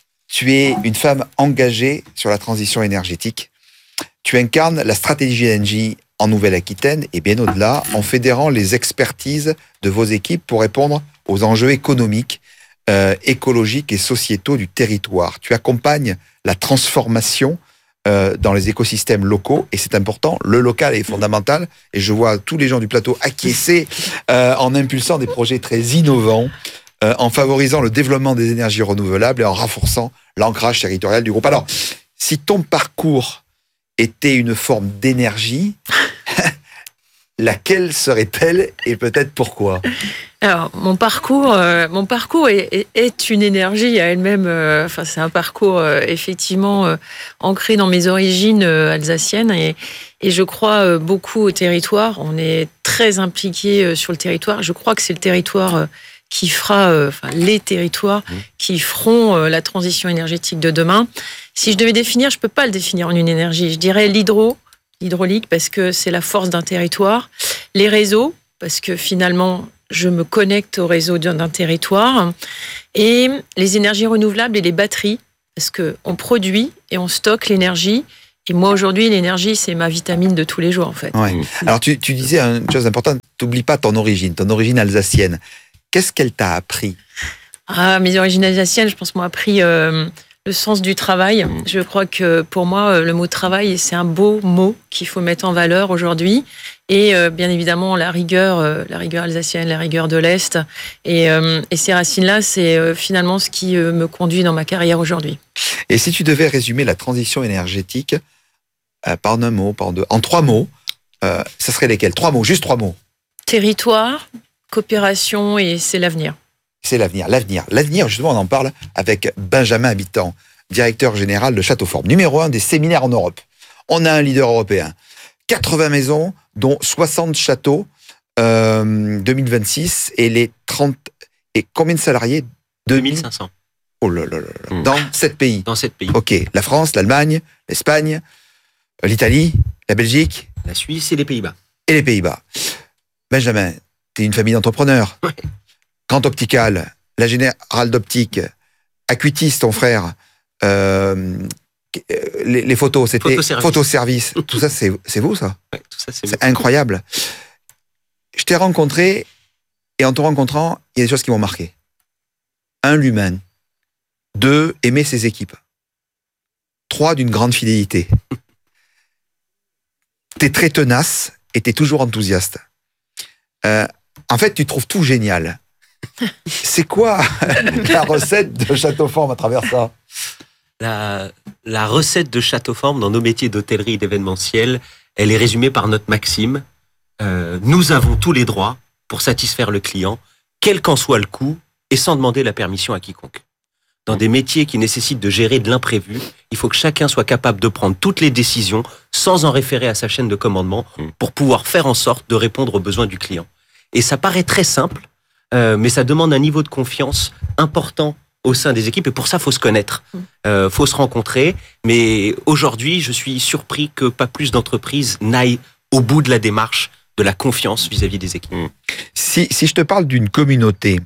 tu es une femme engagée sur la transition énergétique. Tu incarnes la stratégie d'N J en Nouvelle-Aquitaine et bien au-delà, en fédérant les expertises de vos équipes pour répondre aux enjeux économiques, euh, écologiques et sociétaux du territoire. Tu accompagnes la transformation Euh, dans les écosystèmes locaux, et c'est important, le local est fondamental, et je vois tous les gens du plateau acquiescer euh, en impulsant des projets très innovants, euh, en favorisant le développement des énergies renouvelables et en renforçant l'ancrage territorial du groupe. Alors, si ton parcours était une forme d'énergie, laquelle serait-elle et peut-être pourquoi? Alors, mon parcours, euh, mon parcours est, est, est une énergie à elle-même. Euh, enfin, c'est un parcours euh, effectivement euh, ancré dans mes origines euh, alsaciennes et, et je crois euh, beaucoup au territoire. On est très impliqué euh, sur le territoire. Je crois que c'est le territoire euh, qui fera, euh, enfin les territoires mmh. qui feront euh, la transition énergétique de demain. Si je devais définir, je peux pas le définir en une énergie. Je dirais l'hydro, l'hydraulique, parce que c'est la force d'un territoire. Les réseaux, parce que finalement je me connecte au réseau d'un, d'un territoire. Et les énergies renouvelables et les batteries, parce qu'on produit et on stocke l'énergie. Et moi, aujourd'hui, l'énergie, c'est ma vitamine de tous les jours, en fait. Ouais. Alors, tu, tu disais une chose importante, t'oublies pas ton origine, ton origine alsacienne. Qu'est-ce qu'elle t'a appris ? Ah, mes origines alsaciennes, je pense, m'ont appris euh, le sens du travail. Je crois que pour moi, le mot travail, c'est un beau mot qu'il faut mettre en valeur aujourd'hui. Et euh, bien évidemment, la rigueur, euh, la rigueur alsacienne, la rigueur de l'Est. Et, euh, et ces racines-là, c'est euh, finalement ce qui euh, me conduit dans ma carrière aujourd'hui. Et si tu devais résumer la transition énergétique euh, par un mot, par deux, en trois mots, euh, ça serait lesquels ? Trois mots, juste trois mots. Territoire, coopération et c'est l'avenir. C'est l'avenir, l'avenir. L'avenir, justement, on en parle avec Benjamin Habitant, directeur général de Châteauforme, numéro un des séminaires en Europe. On a un leader européen. quatre-vingts maisons, dont soixante châteaux, euh, deux mille vingt-six, et les trente... Et combien de salariés ? deux mille cinq cents. Oh là là là là. Mmh. Dans sept pays. Dans sept pays. Ok, la France, l'Allemagne, l'Espagne, l'Italie, la Belgique. La Suisse et les Pays-Bas. Et les Pays-Bas. Benjamin, t'es une famille d'entrepreneurs. Ouais. Grand Optical, la Générale d'Optique, Acuitis, ton frère, euh, les, les photos, c'était Photoservice. Photoservice. Tout ça, c'est, c'est vous, ça ? Ouais, tout ça, c'est, c'est incroyable. Je t'ai rencontré, et en te rencontrant, il y a des choses qui m'ont marqué. Un, l'humain. Deux, aimer ses équipes. Trois, d'une grande fidélité. T'es très tenace et t'es toujours enthousiaste. Euh, en fait, tu trouves tout génial. C'est quoi la recette de Châteauforme à travers ça ? la, la recette de Châteauforme dans nos métiers d'hôtellerie et d'événementiel, elle est résumée par notre maxime. Euh, nous avons tous les droits pour satisfaire le client, quel qu'en soit le coût, et sans demander la permission à quiconque. Dans des métiers qui nécessitent de gérer de l'imprévu, il faut que chacun soit capable de prendre toutes les décisions sans en référer à sa chaîne de commandement pour pouvoir faire en sorte de répondre aux besoins du client. Et ça paraît très simple, euh, mais ça demande un niveau de confiance important au sein des équipes. Et pour ça, il faut se connaître, il euh, faut se rencontrer. Mais aujourd'hui, je suis surpris que pas plus d'entreprises n'aillent au bout de la démarche de la confiance vis-à-vis des équipes. Si, si je te parle d'une communauté,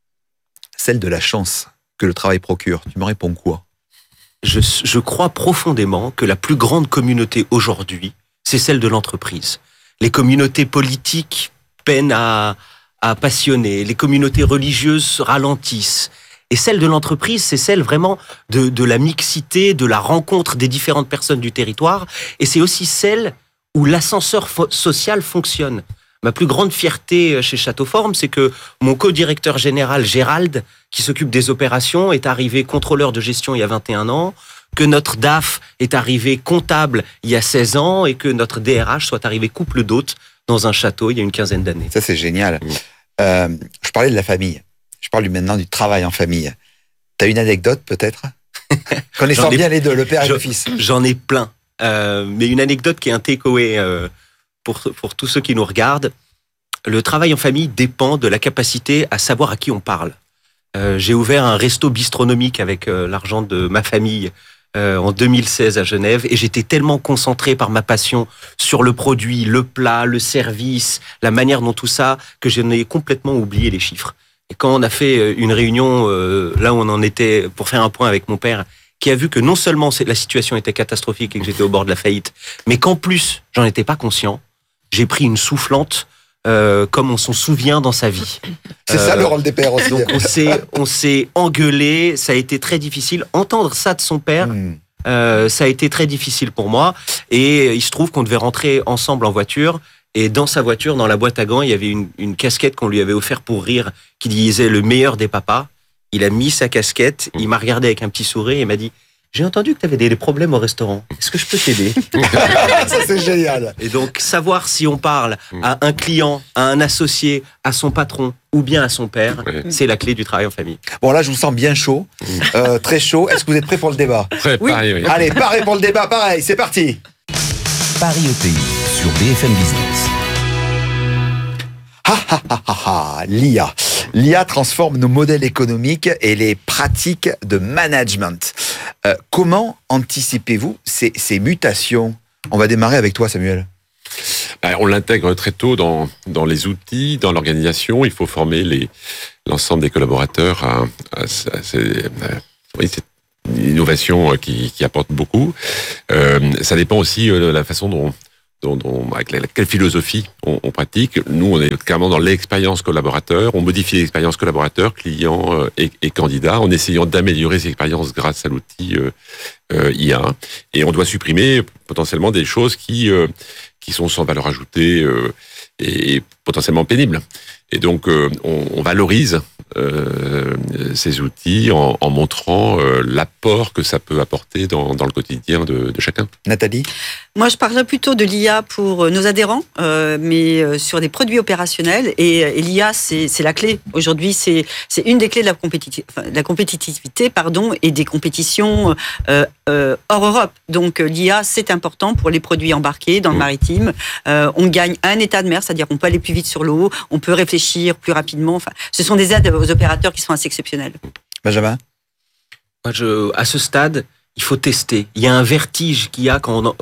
celle de la chance que le travail procure, tu me réponds quoi ? je, je crois profondément que la plus grande communauté aujourd'hui, c'est celle de l'entreprise. Les communautés politiques peinent à, à passionner, les communautés religieuses ralentissent. Et celle de l'entreprise, c'est celle vraiment de, de la mixité, de la rencontre des différentes personnes du territoire. Et c'est aussi celle où l'ascenseur fo- social fonctionne. Ma plus grande fierté chez Châteauforme, c'est que mon co-directeur général, Gérald, qui s'occupe des opérations, est arrivé contrôleur de gestion il y a vingt et un ans, que notre D A F est arrivé comptable il y a seize ans et que notre D R H soit arrivé couple d'hôtes dans un château il y a une quinzaine d'années. Ça, c'est génial. Mmh. Euh, je parlais de la famille. Je parle maintenant du travail en famille. T'as une anecdote, peut-être ? Connaissant ai, bien les deux, le père et le fils. J'en ai plein. Euh, mais une anecdote qui est un takeaway euh, pour, pour tous ceux qui nous regardent. Le travail en famille dépend de la capacité à savoir à qui on parle. Euh, j'ai ouvert un resto bistronomique avec euh, l'argent de ma famille euh, en deux mille seize à Genève et j'étais tellement concentré par ma passion sur le produit, le plat, le service, la manière dont tout ça, que je n'ai complètement oublié les chiffres. Et quand on a fait une réunion euh, là où on en était pour faire un point avec mon père, qui a vu que non seulement la situation était catastrophique et que j'étais au bord de la faillite, mais qu'en plus, j'en étais pas conscient, j'ai pris une soufflante euh, comme on s'en souvient dans sa vie. C'est euh, ça le rôle des pères aussi. Donc on s'est, on s'est engueulé, ça a été très difficile. Entendre ça de son père, mmh. euh, ça a été très difficile pour moi. Et il se trouve qu'on devait rentrer ensemble en voiture. Et dans sa voiture, dans la boîte à gants, il y avait une, une casquette qu'on lui avait offerte pour rire, qui disait « Le meilleur des papas ». Il a mis sa casquette, il m'a regardé avec un petit sourire et m'a dit « J'ai entendu que tu avais des problèmes au restaurant. Est-ce que je peux t'aider ?» Ça, c'est génial. Et donc, savoir si on parle à un client, à un associé, à son patron ou bien à son père, c'est la clé du travail en famille. Bon, là, je vous sens bien chaud, euh, très chaud. Est-ce que vous êtes prêts pour le débat ? Prêt, oui. Pareil, oui. Allez, pareil pour le débat, pareil, c'est parti. Paris E T I sur B F M Business. Ha ha ha ha ha, l'I A. L'I A transforme nos modèles économiques et les pratiques de management. Euh, comment anticipez-vous ces, ces mutations ? On va démarrer avec toi, Samuel. On l'intègre très tôt dans, dans les outils, dans l'organisation. Il faut former les, l'ensemble des collaborateurs à, à, à, ces, à oui, cette innovation qui, qui apporte beaucoup. Euh, ça dépend aussi de la façon dont, dont, dont avec la, quelle philosophie on, on pratique. Nous, on est clairement dans l'expérience collaborateur. On modifie l'expérience collaborateur, client et, et candidat, en essayant d'améliorer ces expériences grâce à l'outil euh, euh, I A. Et on doit supprimer potentiellement des choses qui euh, qui sont sans valeur ajoutée euh, et potentiellement pénibles. Et donc, euh, on, on valorise euh, ces outils en, en montrant euh, l'apport que ça peut apporter dans, dans le quotidien de, de chacun. Nathalie ? Moi, je parlerais plutôt de l'I A pour nos adhérents, euh, mais euh, sur des produits opérationnels. Et, et l'I A, c'est, c'est la clé. Aujourd'hui, c'est, c'est une des clés de la, compétitiv- enfin, de la compétitivité pardon, et des compétitions euh, euh, hors Europe. Donc, l'I A, c'est important pour les produits embarqués dans le maritime. Euh, on gagne un état de mer, c'est-à-dire qu'on peut aller plus vite sur l'eau, on peut réfléchir plus rapidement. Enfin, ce sont des aides aux opérateurs qui sont assez exceptionnelles. Benjamin ? Moi, je, à ce stade, il faut tester. Il y a un vertige qu'il y a quand on,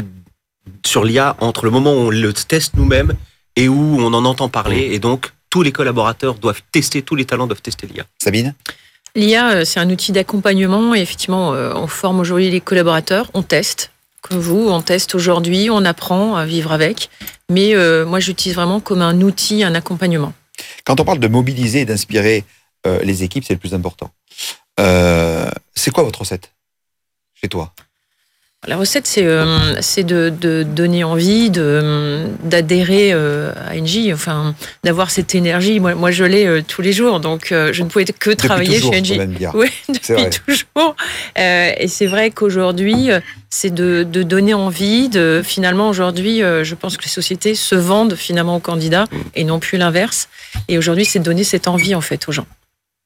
sur l'I A entre le moment où on le teste nous-mêmes et où on en entend parler. Et donc, tous les collaborateurs doivent tester, tous les talents doivent tester l'I A. Sabine ? L'I A, c'est un outil d'accompagnement. Et effectivement, on forme aujourd'hui les collaborateurs, on teste. Comme vous, on teste aujourd'hui, on apprend à vivre avec. Mais euh, moi, j'utilise vraiment comme un outil, un accompagnement. Quand on parle de mobiliser et d'inspirer euh, les équipes, c'est le plus important. Euh, c'est quoi votre recette chez toi ? La recette, c'est, euh, c'est de, de donner envie, de, d'adhérer euh, à Engie, enfin, d'avoir cette énergie. Moi, moi je l'ai euh, tous les jours, donc euh, je ne pouvais que travailler toujours, chez Engie. Oui, depuis toujours. Euh, et c'est vrai qu'aujourd'hui, c'est de, de donner envie. De, finalement, aujourd'hui, euh, je pense que les sociétés se vendent finalement aux candidats et non plus l'inverse. Et aujourd'hui, c'est de donner cette envie en fait aux gens. Samuel ?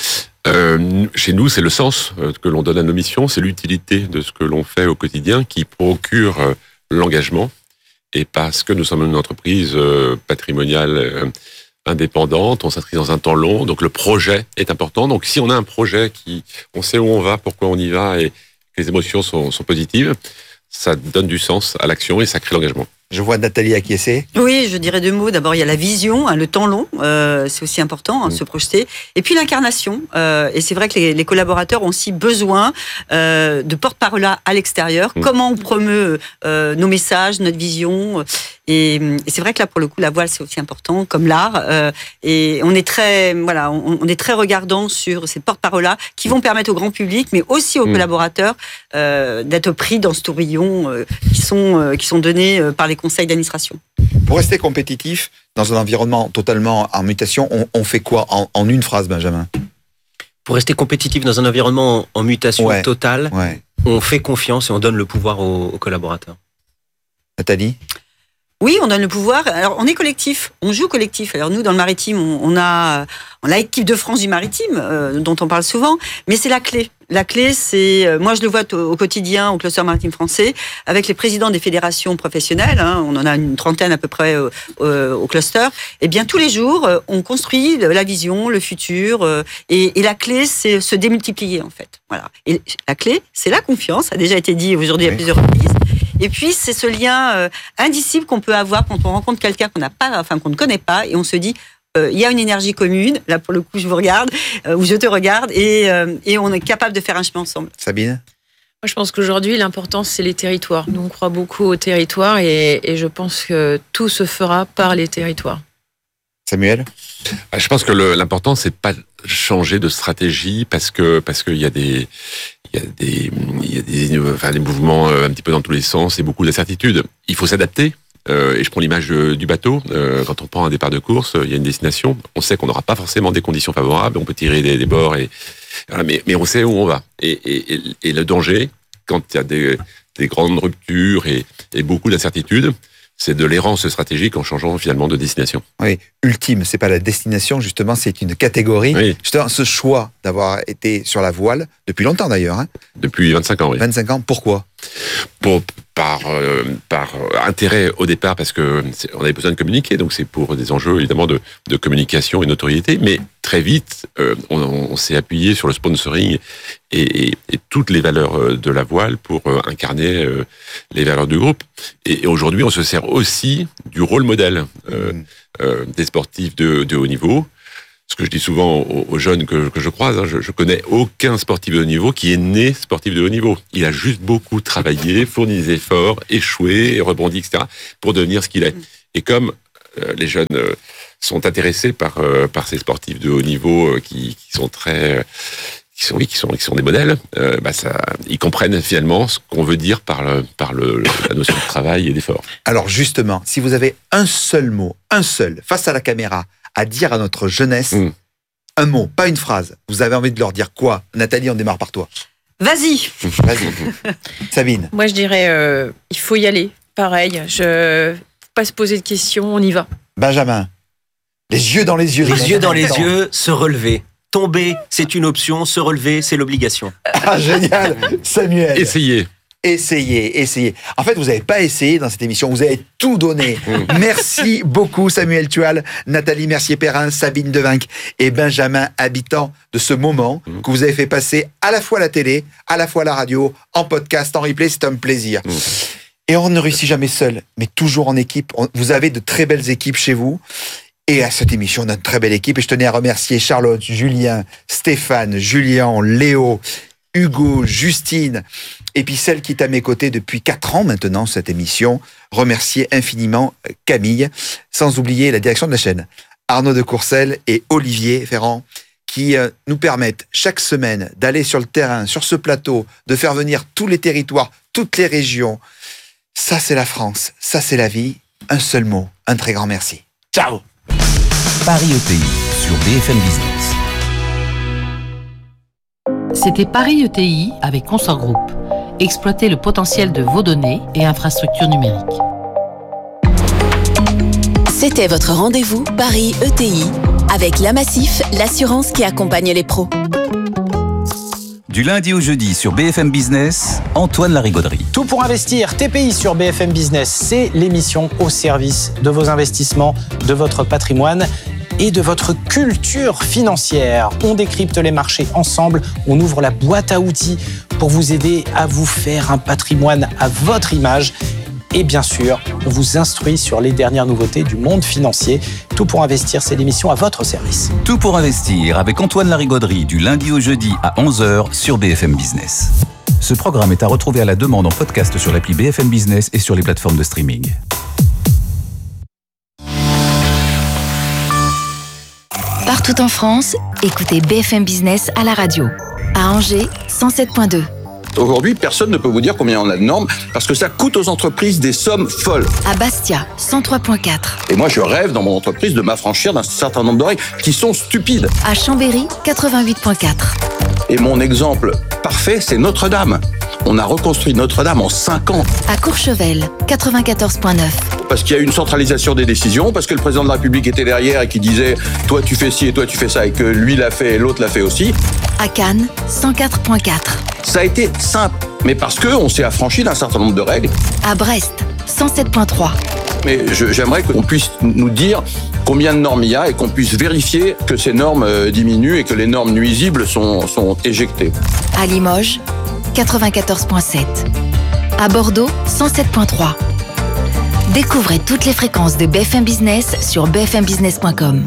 Euh, chez nous, c'est le sens que l'on donne à nos missions, c'est l'utilité de ce que l'on fait au quotidien qui procure euh, l'engagement. Et parce que nous sommes une entreprise euh, patrimoniale euh, indépendante, on s'inscrit dans un temps long, donc le projet est important. Donc si on a un projet qui, on sait où on va, pourquoi on y va et que les émotions sont, sont positives, ça donne du sens à l'action et ça crée l'engagement. Je vois Nathalie acquiescer. Oui, je dirais deux mots. D'abord, il y a la vision, hein, le temps long, euh, c'est aussi important, hein, mmh. se projeter. Et puis l'incarnation. Euh, et c'est vrai que les, les collaborateurs ont aussi besoin euh, de porte-parole à l'extérieur. Mmh. Comment on promeut euh, nos messages, notre vision. Et, et c'est vrai que là, pour le coup, la voile, c'est aussi important, comme l'art. Euh, et on est très, voilà, on, on est très regardant sur ces porte-paroles-là qui vont permettre au grand public, mais aussi aux mmh. collaborateurs, euh, d'être pris dans ce tourbillon euh, qui sont euh, qui sont donnés euh, par les conseils d'administration. Pour rester compétitif dans un environnement totalement en mutation, on, on fait quoi en, en une phrase, Benjamin ? Pour rester compétitif dans un environnement en, en mutation ouais. totale, ouais. on fait confiance et on donne le pouvoir aux, aux collaborateurs. Nathalie ? Oui, on donne le pouvoir. Alors, on est collectif, on joue collectif. Alors, nous, dans le maritime, on, on a, on a l'équipe de France du maritime, euh, dont on parle souvent, mais c'est la clé. La clé, c'est, euh, moi, je le vois t- au quotidien au cluster maritime français, avec les présidents des fédérations professionnelles, hein, on en a une trentaine à peu près euh, euh, au cluster. Eh bien, tous les jours, euh, on construit la vision, le futur, euh, et, et la clé, c'est se démultiplier, en fait. Voilà. Et la clé, c'est la confiance, ça a déjà été dit aujourd'hui oui. à plusieurs reprises. Et puis, c'est ce lien euh, indicible qu'on peut avoir quand on rencontre quelqu'un qu'on n'a pas, enfin, qu'on ne connaît pas, et on se dit, euh, il y a une énergie commune. Là, pour le coup, je vous regarde, euh, ou je te regarde, et, euh, et on est capable de faire un chemin ensemble. Sabine ? Moi, je pense qu'aujourd'hui, l'important, c'est les territoires. Nous, on croit beaucoup aux territoires, et, et je pense que tout se fera par les territoires. Samuel ? Je pense que le, l'important, c'est pas changer de stratégie parce que parce qu'il y a des il y a des il y a des, enfin, des mouvements un petit peu dans tous les sens et beaucoup d'incertitudes. Il faut s'adapter. Euh, et je prends l'image du bateau. Euh, quand on prend un départ de course, il y a une destination. On sait qu'on n'aura pas forcément des conditions favorables. On peut tirer des, des bords et voilà, mais mais on sait où on va. Et et et, et le danger, quand il y a des des grandes ruptures et et beaucoup d'incertitudes, c'est de l'errance stratégique en changeant finalement de destination. Oui, ultime, c'est pas la destination, justement, c'est une catégorie. Oui. Justement, ce choix d'avoir été sur la voile, depuis longtemps d'ailleurs. Hein. Depuis vingt-cinq ans, oui. vingt-cinq ans, pourquoi ? Pour, par, euh, par intérêt au départ, parce que on avait besoin de communiquer, donc c'est pour des enjeux évidemment de, de communication et de notoriété, mais très vite, euh, on, on s'est appuyé sur le sponsoring et, et, et toutes les valeurs de la voile pour euh, incarner euh, les valeurs du groupe. Et, et aujourd'hui, on se sert aussi du rôle modèle euh, euh, des sportifs de, de haut niveau. Ce que je dis souvent aux, aux jeunes que, que je croise, hein, je, je connais aucun sportif de haut niveau qui est né sportif de haut niveau. Il a juste beaucoup travaillé, fourni des efforts, échoué, rebondi, et cetera, pour devenir ce qu'il est. Et comme euh, les jeunes euh, sont intéressés par euh, par ces sportifs de haut niveau euh, qui, qui sont très, euh, qui sont oui, qui sont qui sont des modèles, euh, bah ça, ils comprennent finalement ce qu'on veut dire par le, par le, la notion de travail et d'effort. Alors justement, si vous avez un seul mot, un seul, face à la caméra, à dire à notre jeunesse, mmh. un mot, pas une phrase. Vous avez envie de leur dire quoi? Nathalie, on démarre par toi. Vas-y. Vas-y. Sabine. Moi, je dirais, euh, il faut y aller. Pareil, je faut pas se poser de questions, on y va. Benjamin. Les yeux dans les yeux. Les yeux dans les yeux, se relever. Tomber, c'est une option. Se relever, c'est l'obligation. Ah, génial. Samuel. Essayez. Essayez, essayez. En fait, vous n'avez pas essayé dans cette émission, vous avez tout donné. Merci beaucoup Samuel Tual, Nathalie Mercier-Perrin, Sabine Devinck et Benjamin Habitant de ce moment mmh. que vous avez fait passer à la fois à la télé, à la fois à la radio, en podcast, en replay, c'est un plaisir. Mmh. Et on ne réussit jamais seul, mais toujours en équipe. Vous avez de très belles équipes chez vous. Et à cette émission, on a une très belle équipe. Et je tenais à remercier Charlotte, Julien, Stéphane, Julien, Léo, Hugo, Justine, et puis celle qui est à mes côtés depuis quatre ans maintenant, cette émission. Remercier infiniment Camille, sans oublier la direction de la chaîne, Arnaud de Courcelles et Olivier Ferrand, qui euh, nous permettent chaque semaine d'aller sur le terrain, sur ce plateau, de faire venir tous les territoires, toutes les régions. Ça, c'est la France, ça, c'est la vie. Un seul mot, un très grand merci. Ciao. Paris E T I sur B F M Business. C'était Paris E T I avec Consort Group. Exploitez le potentiel de vos données et infrastructures numériques. C'était votre rendez-vous Paris E T I avec La Massif, l'assurance qui accompagne les pros. Du lundi au jeudi sur B F M Business, Antoine Larigauderie. Tout pour investir, T P I sur B F M Business, c'est l'émission au service de vos investissements, de votre patrimoine et de votre culture financière. On décrypte les marchés ensemble, on ouvre la boîte à outils pour vous aider à vous faire un patrimoine à votre image. Et bien sûr, on vous instruit sur les dernières nouveautés du monde financier. Tout pour investir, c'est l'émission à votre service. Tout pour investir avec Antoine Larigauderie du lundi au jeudi à onze heures sur B F M Business. Ce programme est à retrouver à la demande en podcast sur l'appli B F M Business et sur les plateformes de streaming. Partout en France, écoutez B F M Business à la radio. À Angers, cent sept virgule deux. Aujourd'hui, personne ne peut vous dire combien on a de normes parce que ça coûte aux entreprises des sommes folles. À Bastia, cent trois virgule quatre. Et moi, je rêve dans mon entreprise de m'affranchir d'un certain nombre de règles qui sont stupides. À Chambéry, quatre-vingt-huit virgule quatre. Et mon exemple parfait, c'est Notre-Dame. On a reconstruit Notre-Dame en cinq ans. À Courchevel, quatre-vingt-quatorze virgule neuf. Parce qu'il y a eu une centralisation des décisions, parce que le président de la République était derrière et qui disait « toi tu fais ci et toi tu fais ça » et que lui l'a fait et l'autre l'a fait aussi. À Cannes, cent quatre virgule quatre. Ça a été simple, mais parce qu'on s'est affranchi d'un certain nombre de règles. À Brest, cent sept virgule trois. Mais je, j'aimerais qu'on puisse nous dire combien de normes il y a et qu'on puisse vérifier que ces normes euh, diminuent et que les normes nuisibles sont, sont éjectées. À Limoges, quatre-vingt-quatorze virgule sept. À Bordeaux, cent sept virgule trois. Découvrez toutes les fréquences de B F M Business sur b f m business point com.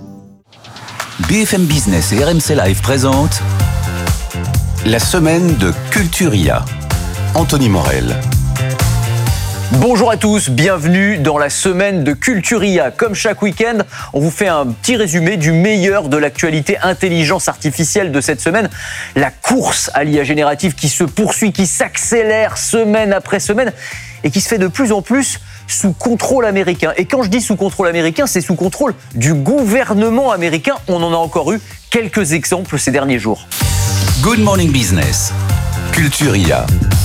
B F M Business et R M C Live présentent la semaine de Culturia. Anthony Morel. Bonjour à tous, bienvenue dans la semaine de Culturia. Comme chaque week-end, on vous fait un petit résumé du meilleur de l'actualité intelligence artificielle de cette semaine. La course à l'I A générative qui se poursuit, qui s'accélère semaine après semaine et qui se fait de plus en plus sous contrôle américain. Et quand je dis sous contrôle américain, c'est sous contrôle du gouvernement américain. On en a encore eu quelques exemples ces derniers jours. Good Morning Business, Culturia.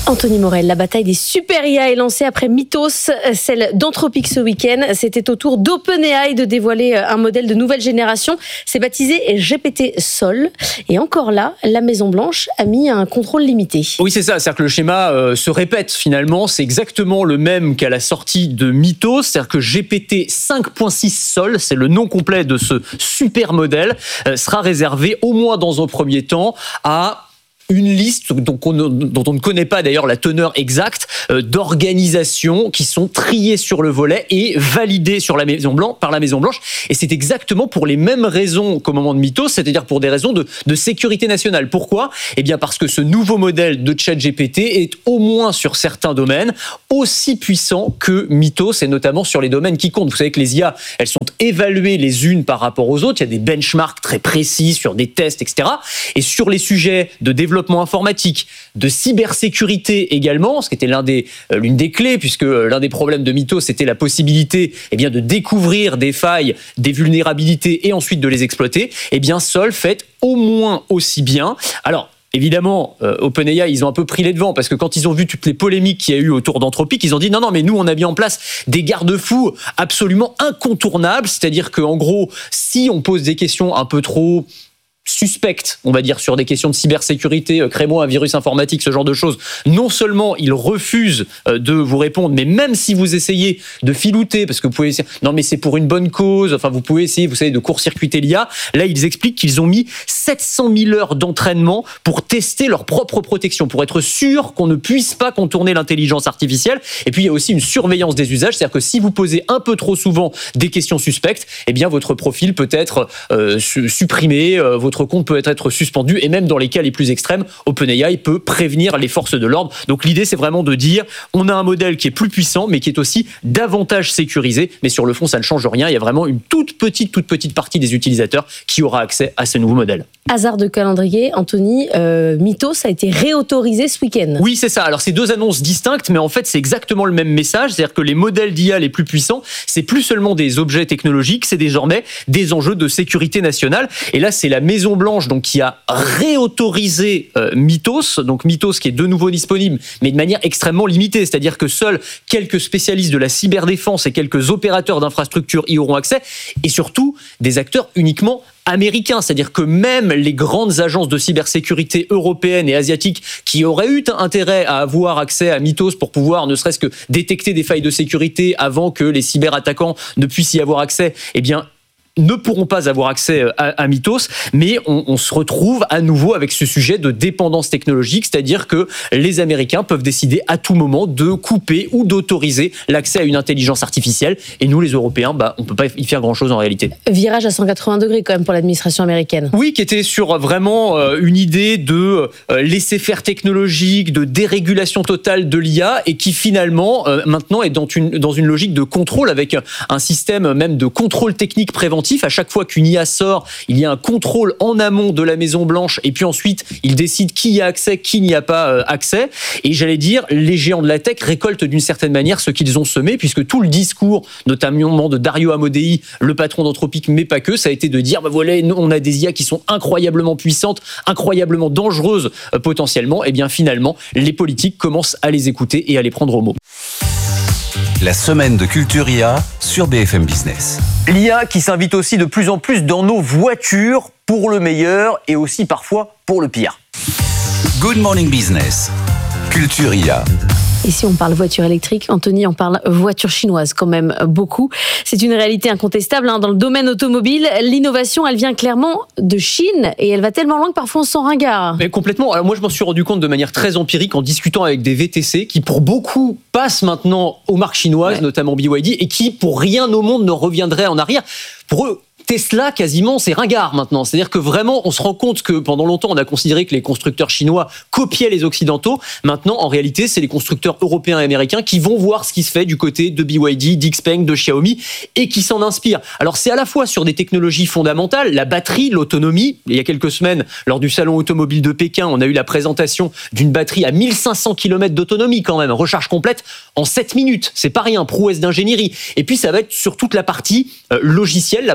Anthony Morel, la bataille des super I A est lancée après Mythos, celle d'Anthropic ce week-end. C'était au tour d'OpenAI de dévoiler un modèle de nouvelle génération. C'est baptisé G P T Sol. Et encore là, la Maison-Blanche a mis un contrôle limité. Oui, c'est ça. C'est-à-dire que le schéma euh, se répète finalement. C'est exactement le même qu'à la sortie de Mythos. C'est-à-dire que G P T cinq point six Sol, c'est le nom complet de ce super modèle, euh, sera réservé au moins dans un premier temps à une liste dont on, dont on ne connaît pas d'ailleurs la teneur exacte euh, d'organisations qui sont triées sur le volet et validées sur la Maison Blanche, par la Maison Blanche. Et c'est exactement pour les mêmes raisons qu'au moment de Mythos, c'est-à-dire pour des raisons de, de sécurité nationale. Pourquoi ? Eh bien parce que ce nouveau modèle de ChatGPT est au moins sur certains domaines aussi puissant que Mythos, et notamment sur les domaines qui comptent. Vous savez que les I A, elles sont évaluées les unes par rapport aux autres. Il y a des benchmarks très précis sur des tests, et cetera. Et sur les sujets de développement informatique, de cybersécurité également, ce qui était l'un des, euh, l'une des clés, puisque euh, l'un des problèmes de Mythos, c'était la possibilité eh bien, de découvrir des failles, des vulnérabilités et ensuite de les exploiter. Eh bien, Sol fait au moins aussi bien. Alors, évidemment, euh, OpenAI, ils ont un peu pris les devants parce que quand ils ont vu toutes les polémiques qu'il y a eu autour d'Anthropic, ils ont dit non, non, mais nous, on a mis en place des garde-fous absolument incontournables. C'est-à-dire qu'en gros, si on pose des questions un peu trop suspectes, on va dire, sur des questions de cybersécurité, euh, crée-moi un virus informatique, ce genre de choses, non seulement ils refusent euh, de vous répondre, mais même si vous essayez de filouter, parce que vous pouvez essayer, non mais c'est pour une bonne cause, enfin vous pouvez essayer, vous savez, de court-circuiter l'I A, là ils expliquent qu'ils ont mis sept cent mille heures d'entraînement pour tester leur propre protection, pour être sûr qu'on ne puisse pas contourner l'intelligence artificielle. Et puis il y a aussi une surveillance des usages, c'est-à-dire que si vous posez un peu trop souvent des questions suspectes, eh bien votre profil peut être euh, supprimé, euh, votre compte peut être suspendu, et même dans les cas les plus extrêmes, OpenAI peut prévenir les forces de l'ordre. Donc l'idée, c'est vraiment de dire, on a un modèle qui est plus puissant, mais qui est aussi davantage sécurisé. Mais sur le fond, ça ne change rien. Il y a vraiment une toute petite, toute petite partie des utilisateurs qui aura accès à ce nouveau modèle. Hasard de calendrier, Anthony, euh, Mythos a été réautorisé ce week-end. Oui, c'est ça. Alors, c'est deux annonces distinctes, mais en fait, c'est exactement le même message. C'est-à-dire que les modèles d'I A les plus puissants, c'est plus seulement des objets technologiques, c'est désormais des enjeux de sécurité nationale. Et là, c'est la Maison Blanche donc qui a réautorisé euh, Mythos, donc Mythos qui est de nouveau disponible, mais de manière extrêmement limitée, c'est-à-dire que seuls quelques spécialistes de la cyberdéfense et quelques opérateurs d'infrastructures y auront accès, et surtout des acteurs uniquement américains, c'est-à-dire que même les grandes agences de cybersécurité européennes et asiatiques qui auraient eu intérêt à avoir accès à Mythos pour pouvoir ne serait-ce que détecter des failles de sécurité avant que les cyberattaquants ne puissent y avoir accès, eh bien ne pourront pas avoir accès à, à Mythos, mais on, on se retrouve à nouveau avec ce sujet de dépendance technologique, c'est-à-dire que les Américains peuvent décider à tout moment de couper ou d'autoriser l'accès à une intelligence artificielle, et nous les Européens, bah, on ne peut pas y faire grand-chose en réalité. Virage à cent quatre-vingts degrés quand même pour l'administration américaine. Oui, qui était sur vraiment euh, une idée de euh, laisser-faire technologique, de dérégulation totale de l'I A, et qui finalement euh, maintenant est dans une, dans une logique de contrôle avec un système même de contrôle technique préventif. À chaque fois qu'une I A sort, il y a un contrôle en amont de la Maison Blanche, et puis ensuite, ils décident qui y a accès, qui n'y a pas euh, accès. Et j'allais dire, les géants de la tech récoltent d'une certaine manière ce qu'ils ont semé, puisque tout le discours, notamment de Dario Amodei, le patron d'Anthropic, mais pas que, ça a été de dire, bah voilà, on a des I A qui sont incroyablement puissantes, incroyablement dangereuses euh, potentiellement. Et bien finalement, les politiques commencent à les écouter et à les prendre au mot. La semaine de Culture I A sur B F M Business. L'I A qui s'invite aussi de plus en plus dans nos voitures, pour le meilleur et aussi parfois pour le pire. Good Morning Business, Culture I A. Et si on parle voiture électrique, Anthony, on parle voiture chinoise quand même beaucoup. C'est une réalité incontestable hein. Dans le domaine automobile, l'innovation, elle vient clairement de Chine et elle va tellement loin que parfois on s'en ringard. Mais complètement. Alors moi, je m'en suis rendu compte de manière très empirique en discutant avec des V T C qui, pour beaucoup, passent maintenant aux marques chinoises, ouais. notamment B Y D, et qui, pour rien au monde, ne reviendraient en arrière. Pour eux, Tesla, quasiment, c'est ringard maintenant. C'est-à-dire que vraiment, on se rend compte que pendant longtemps, on a considéré que les constructeurs chinois copiaient les Occidentaux. Maintenant, en réalité, c'est les constructeurs européens et américains qui vont voir ce qui se fait du côté de B Y D, d'Xpeng, de Xiaomi et qui s'en inspirent. Alors, c'est à la fois sur des technologies fondamentales, la batterie, l'autonomie. Il y a quelques semaines, lors du salon automobile de Pékin, on a eu la présentation d'une batterie à mille cinq cents kilomètres d'autonomie quand même, recharge complète en sept minutes. C'est pas rien, prouesse d'ingénierie. Et puis, ça va être sur toute la partie euh, logicielle, la partie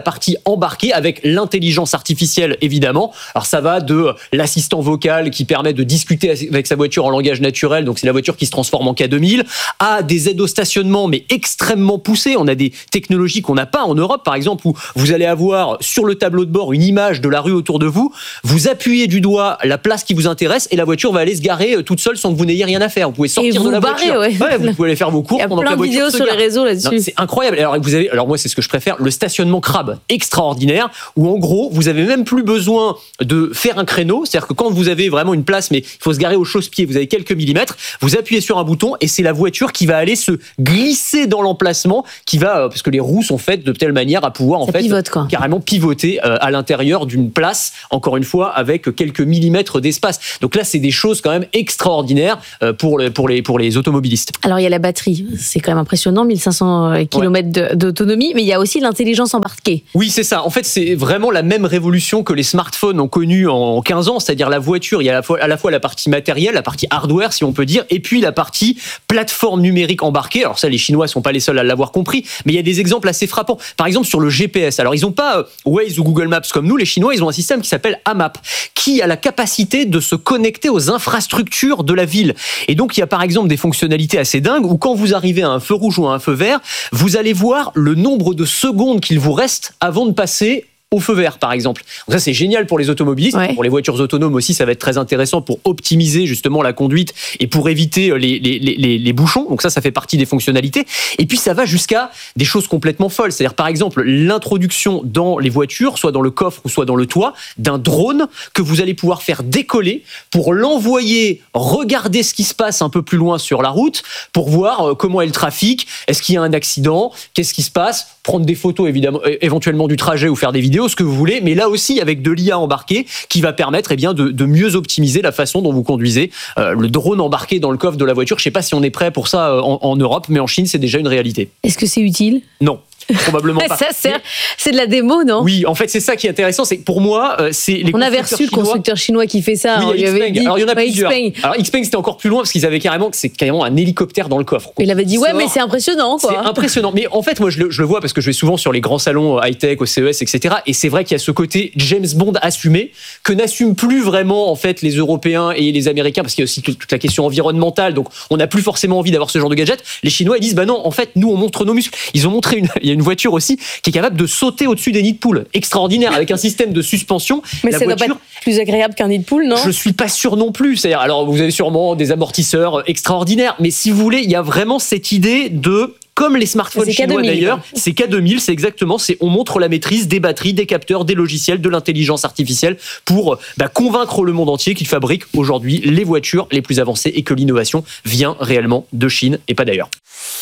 embarqués avec l'intelligence artificielle, évidemment. Alors ça va de l'assistant vocal qui permet de discuter avec sa voiture en langage naturel, donc c'est la voiture qui se transforme en K deux mille, à des aides au stationnement, mais extrêmement poussées. On a des technologies qu'on n'a pas en Europe, par exemple, où vous allez avoir sur le tableau de bord une image de la rue autour de vous, vous appuyez du doigt la place qui vous intéresse et la voiture va aller se garer toute seule sans que vous n'ayez rien à faire. Vous pouvez sortir de la barrez, voiture. Ouais. Ouais, vous pouvez aller faire vos courses pendant que la voiture se gare. Il y a plein de vidéos sur les réseaux là-dessus. Non, c'est incroyable. Alors, vous avez, alors moi, c'est ce que je préfère, le stationnement crabe, extraordinaire, où en gros, vous avez même plus besoin de faire un créneau. C'est-à-dire que quand vous avez vraiment une place, mais il faut se garer au chausse-pied, vous avez quelques millimètres, vous appuyez sur un bouton et c'est la voiture qui va aller se glisser dans l'emplacement, qui va, parce que les roues sont faites de telle manière à pouvoir en Ça fait pivote, quoi. carrément pivoter euh, à l'intérieur d'une place, encore une fois, avec quelques millimètres d'espace. Donc là, c'est des choses quand même extraordinaires euh, pour, le, pour, les, pour les automobilistes. Alors, il y a la batterie, c'est quand même impressionnant, mille cinq cents kilomètres de, d'autonomie, mais il y a aussi l'intelligence embarquée. Oui, c'est ça. En fait, c'est vraiment la même révolution que les smartphones ont connue en quinze ans, c'est-à-dire la voiture, il y a à la fois, à la fois la partie matérielle, la partie hardware, si on peut dire, et puis la partie plateforme numérique embarquée. Alors ça, les Chinois sont pas les seuls à l'avoir compris, mais il y a des exemples assez frappants. Par exemple, sur le G P S. Alors, ils n'ont pas Waze ou Google Maps comme nous, les Chinois, ils ont un système qui s'appelle AMAP, qui a la capacité de se connecter aux infrastructures de la ville. Et donc, il y a par exemple des fonctionnalités assez dingues où quand vous arrivez à un feu rouge ou à un feu vert, vous allez voir le nombre de secondes qu'il vous reste avant de passer au feu vert, par exemple. Donc ça, c'est génial pour les automobilistes. Ouais. Pour les voitures autonomes aussi, ça va être très intéressant pour optimiser justement la conduite et pour éviter les, les, les, les bouchons. Donc ça, ça fait partie des fonctionnalités. Et puis, ça va jusqu'à des choses complètement folles. C'est-à-dire, par exemple, l'introduction dans les voitures, soit dans le coffre ou soit dans le toit, d'un drone que vous allez pouvoir faire décoller pour l'envoyer regarder ce qui se passe un peu plus loin sur la route, pour voir comment est le trafic, est-ce qu'il y a un accident, qu'est-ce qui se passe, prendre des photos évidemment, éventuellement du trajet ou faire des vidéos, ce que vous voulez, mais là aussi avec de l'I A embarquée qui va permettre eh bien, de, de mieux optimiser la façon dont vous conduisez. Euh, le drone embarqué dans le coffre de la voiture, je ne sais pas si on est prêt pour ça en, en Europe, mais en Chine, c'est déjà une réalité. Est-ce que c'est utile ? Non. Probablement pas. Ça sert, c'est de la démo, non ? Oui, en fait, c'est ça qui est intéressant, c'est que pour moi, c'est les on avait reçu le constructeur chinois qui fait ça. Oui, on lui avait dit, alors il y en a ouais, plusieurs. Xpeng. Alors Xpeng, c'était encore plus loin parce qu'ils avaient carrément, c'est carrément un hélicoptère dans le coffre. Il avait dit ouais, mais c'est impressionnant, quoi. C'est impressionnant. Mais en fait, moi, je le, je le vois parce que je vais souvent sur les grands salons high-tech, au C E S, et cetera. Et c'est vrai qu'il y a ce côté James Bond assumé que n'assument plus vraiment en fait les Européens et les Américains parce qu'il y a aussi toute la question environnementale. Donc, on n'a plus forcément envie d'avoir ce genre de gadget. Les Chinois, ils disent bah non, en fait, nous, on montre nos muscles. Ils ont montré une, il y a une voiture aussi qui est capable de sauter au-dessus des nids de poules. Extraordinaire, avec un système de suspension. Mais la ça voiture, doit pas être plus agréable qu'un nid de poule, non ? Je suis pas sûr non plus. C'est-à-dire, alors, vous avez sûrement des amortisseurs extraordinaires, mais si vous voulez, il y a vraiment cette idée de comme les smartphones chinois d'ailleurs, c'est K deux mille, c'est exactement, c'est on montre la maîtrise des batteries, des capteurs, des logiciels, de l'intelligence artificielle pour bah, convaincre le monde entier qu'il fabrique aujourd'hui les voitures les plus avancées et que l'innovation vient réellement de Chine et pas d'ailleurs.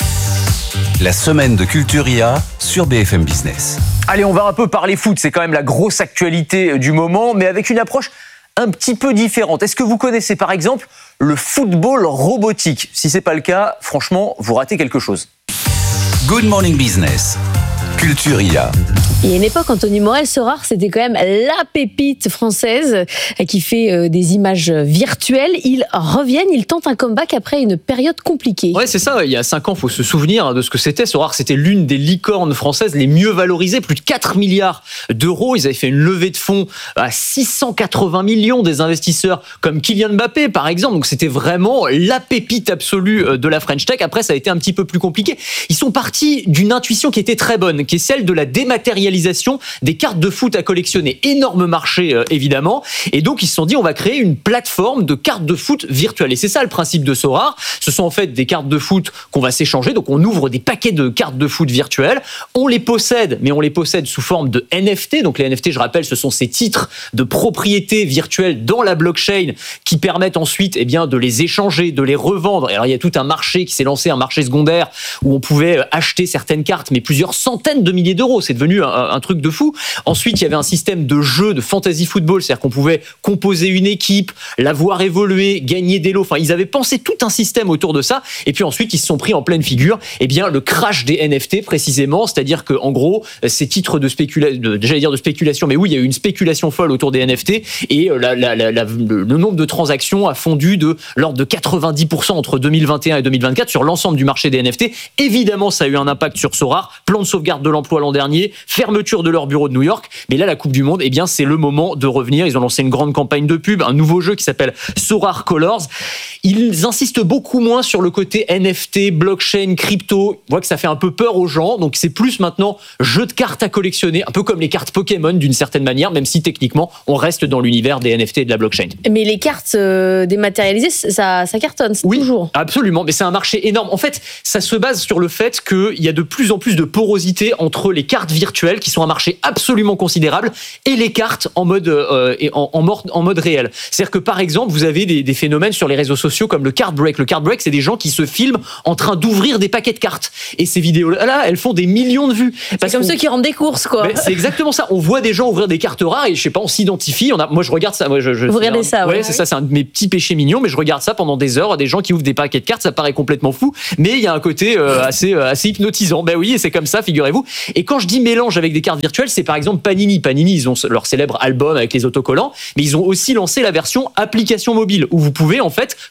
La semaine de Culture I A sur B F M Business. Allez, on va un peu parler foot, c'est quand même la grosse actualité du moment, mais avec une approche un petit peu différente. Est-ce que vous connaissez par exemple le football robotique ? Si c'est pas le cas, franchement, vous ratez quelque chose. Good Morning Business, Culture I A. Il y a une époque, Anthony Morel, Sorare, c'était quand même la pépite française qui fait des images virtuelles. Ils reviennent, ils tentent un comeback après une période compliquée. Ouais, c'est ça. Il y a cinq ans, il faut se souvenir de ce que c'était. Sorare, c'était l'une des licornes françaises les mieux valorisées, plus de quatre milliards d'euros. Ils avaient fait une levée de fonds à six cent quatre-vingts millions des investisseurs comme Kylian Mbappé, par exemple. Donc, c'était vraiment la pépite absolue de la French Tech. Après, ça a été un petit peu plus compliqué. Ils sont partis d'une intuition qui était très bonne, qui est celle de la dématérialisation des cartes de foot à collectionner. Énorme marché, euh, évidemment. Et donc, ils se sont dit, on va créer une plateforme de cartes de foot virtuelles. Et c'est ça le principe de Sorare. Ce sont en fait des cartes de foot qu'on va s'échanger. Donc, on ouvre des paquets de cartes de foot virtuelles. On les possède, mais on les possède sous forme de N F T. Donc, les N F T, je rappelle, ce sont ces titres de propriété virtuelle dans la blockchain qui permettent ensuite, eh bien, de les échanger, de les revendre. Et alors, il y a tout un marché qui s'est lancé, un marché secondaire où on pouvait acheter certaines cartes, mais plusieurs centaines de milliers d'euros. C'est devenu un un truc de fou. Ensuite, il y avait un système de jeu de fantasy football, c'est-à-dire qu'on pouvait composer une équipe, la voir évoluer, gagner des lots. Enfin, ils avaient pensé tout un système autour de ça. Et puis ensuite, ils se sont pris en pleine figure, eh bien, le crash des N F T précisément, c'est-à-dire que, en gros, ces titres de spéculation, j'allais dire de spéculation, mais oui, il y a eu une spéculation folle autour des N F T et la, la, la, la, le, le nombre de transactions a fondu de l'ordre de quatre-vingt-dix pour cent entre deux mille vingt et un et deux mille vingt-quatre sur l'ensemble du marché des N F T. Évidemment, ça a eu un impact sur Sorare, plan de sauvegarde de l'emploi l'an dernier, fermeture de leur bureau de New York. Mais là, la Coupe du Monde, eh bien, c'est le moment de revenir. Ils ont lancé une grande campagne de pub, un nouveau jeu qui s'appelle So Rare Colors. Ils insistent beaucoup moins sur le côté N F T, blockchain, crypto. On voit que ça fait un peu peur aux gens. Donc, c'est plus maintenant jeu de cartes à collectionner, un peu comme les cartes Pokémon d'une certaine manière, même si techniquement, on reste dans l'univers des N F T et de la blockchain. Mais les cartes euh, dématérialisées, ça, ça cartonne, oui, toujours. Absolument, mais c'est un marché énorme. En fait, ça se base sur le fait qu'il y a de plus en plus de porosité entre les cartes virtuelles, qui sont un marché absolument considérable, et les cartes en mode, euh, en, en, mode, en mode réel. C'est-à-dire que, par exemple, vous avez des, des phénomènes sur les réseaux sociaux comme le card break. Le card break, c'est des gens qui se filment en train d'ouvrir des paquets de cartes. Et ces vidéos-là, elles font des millions de vues. C'est comme ceux qui rendent des courses, quoi. Ben, c'est exactement ça. On voit des gens ouvrir des cartes rares et, je sais pas, on s'identifie. On a, moi, je regarde ça. Moi, je, je, vous regardez un, ça, ouais. Ouais, c'est ça, c'est un de mes petits péchés mignons, mais je regarde ça pendant des heures. Des gens qui ouvrent des paquets de cartes, ça paraît complètement fou. Mais il y a un côté euh, assez, euh, assez hypnotisant. Ben oui, et c'est comme ça, figurez-vous. Et quand je dis mélange avec des cartes virtuelles, c'est par exemple Panini. Panini, ils ont leur célèbre album avec les autocollants, mais ils ont aussi lancé la version application mobile, où vous pouvez, en fait,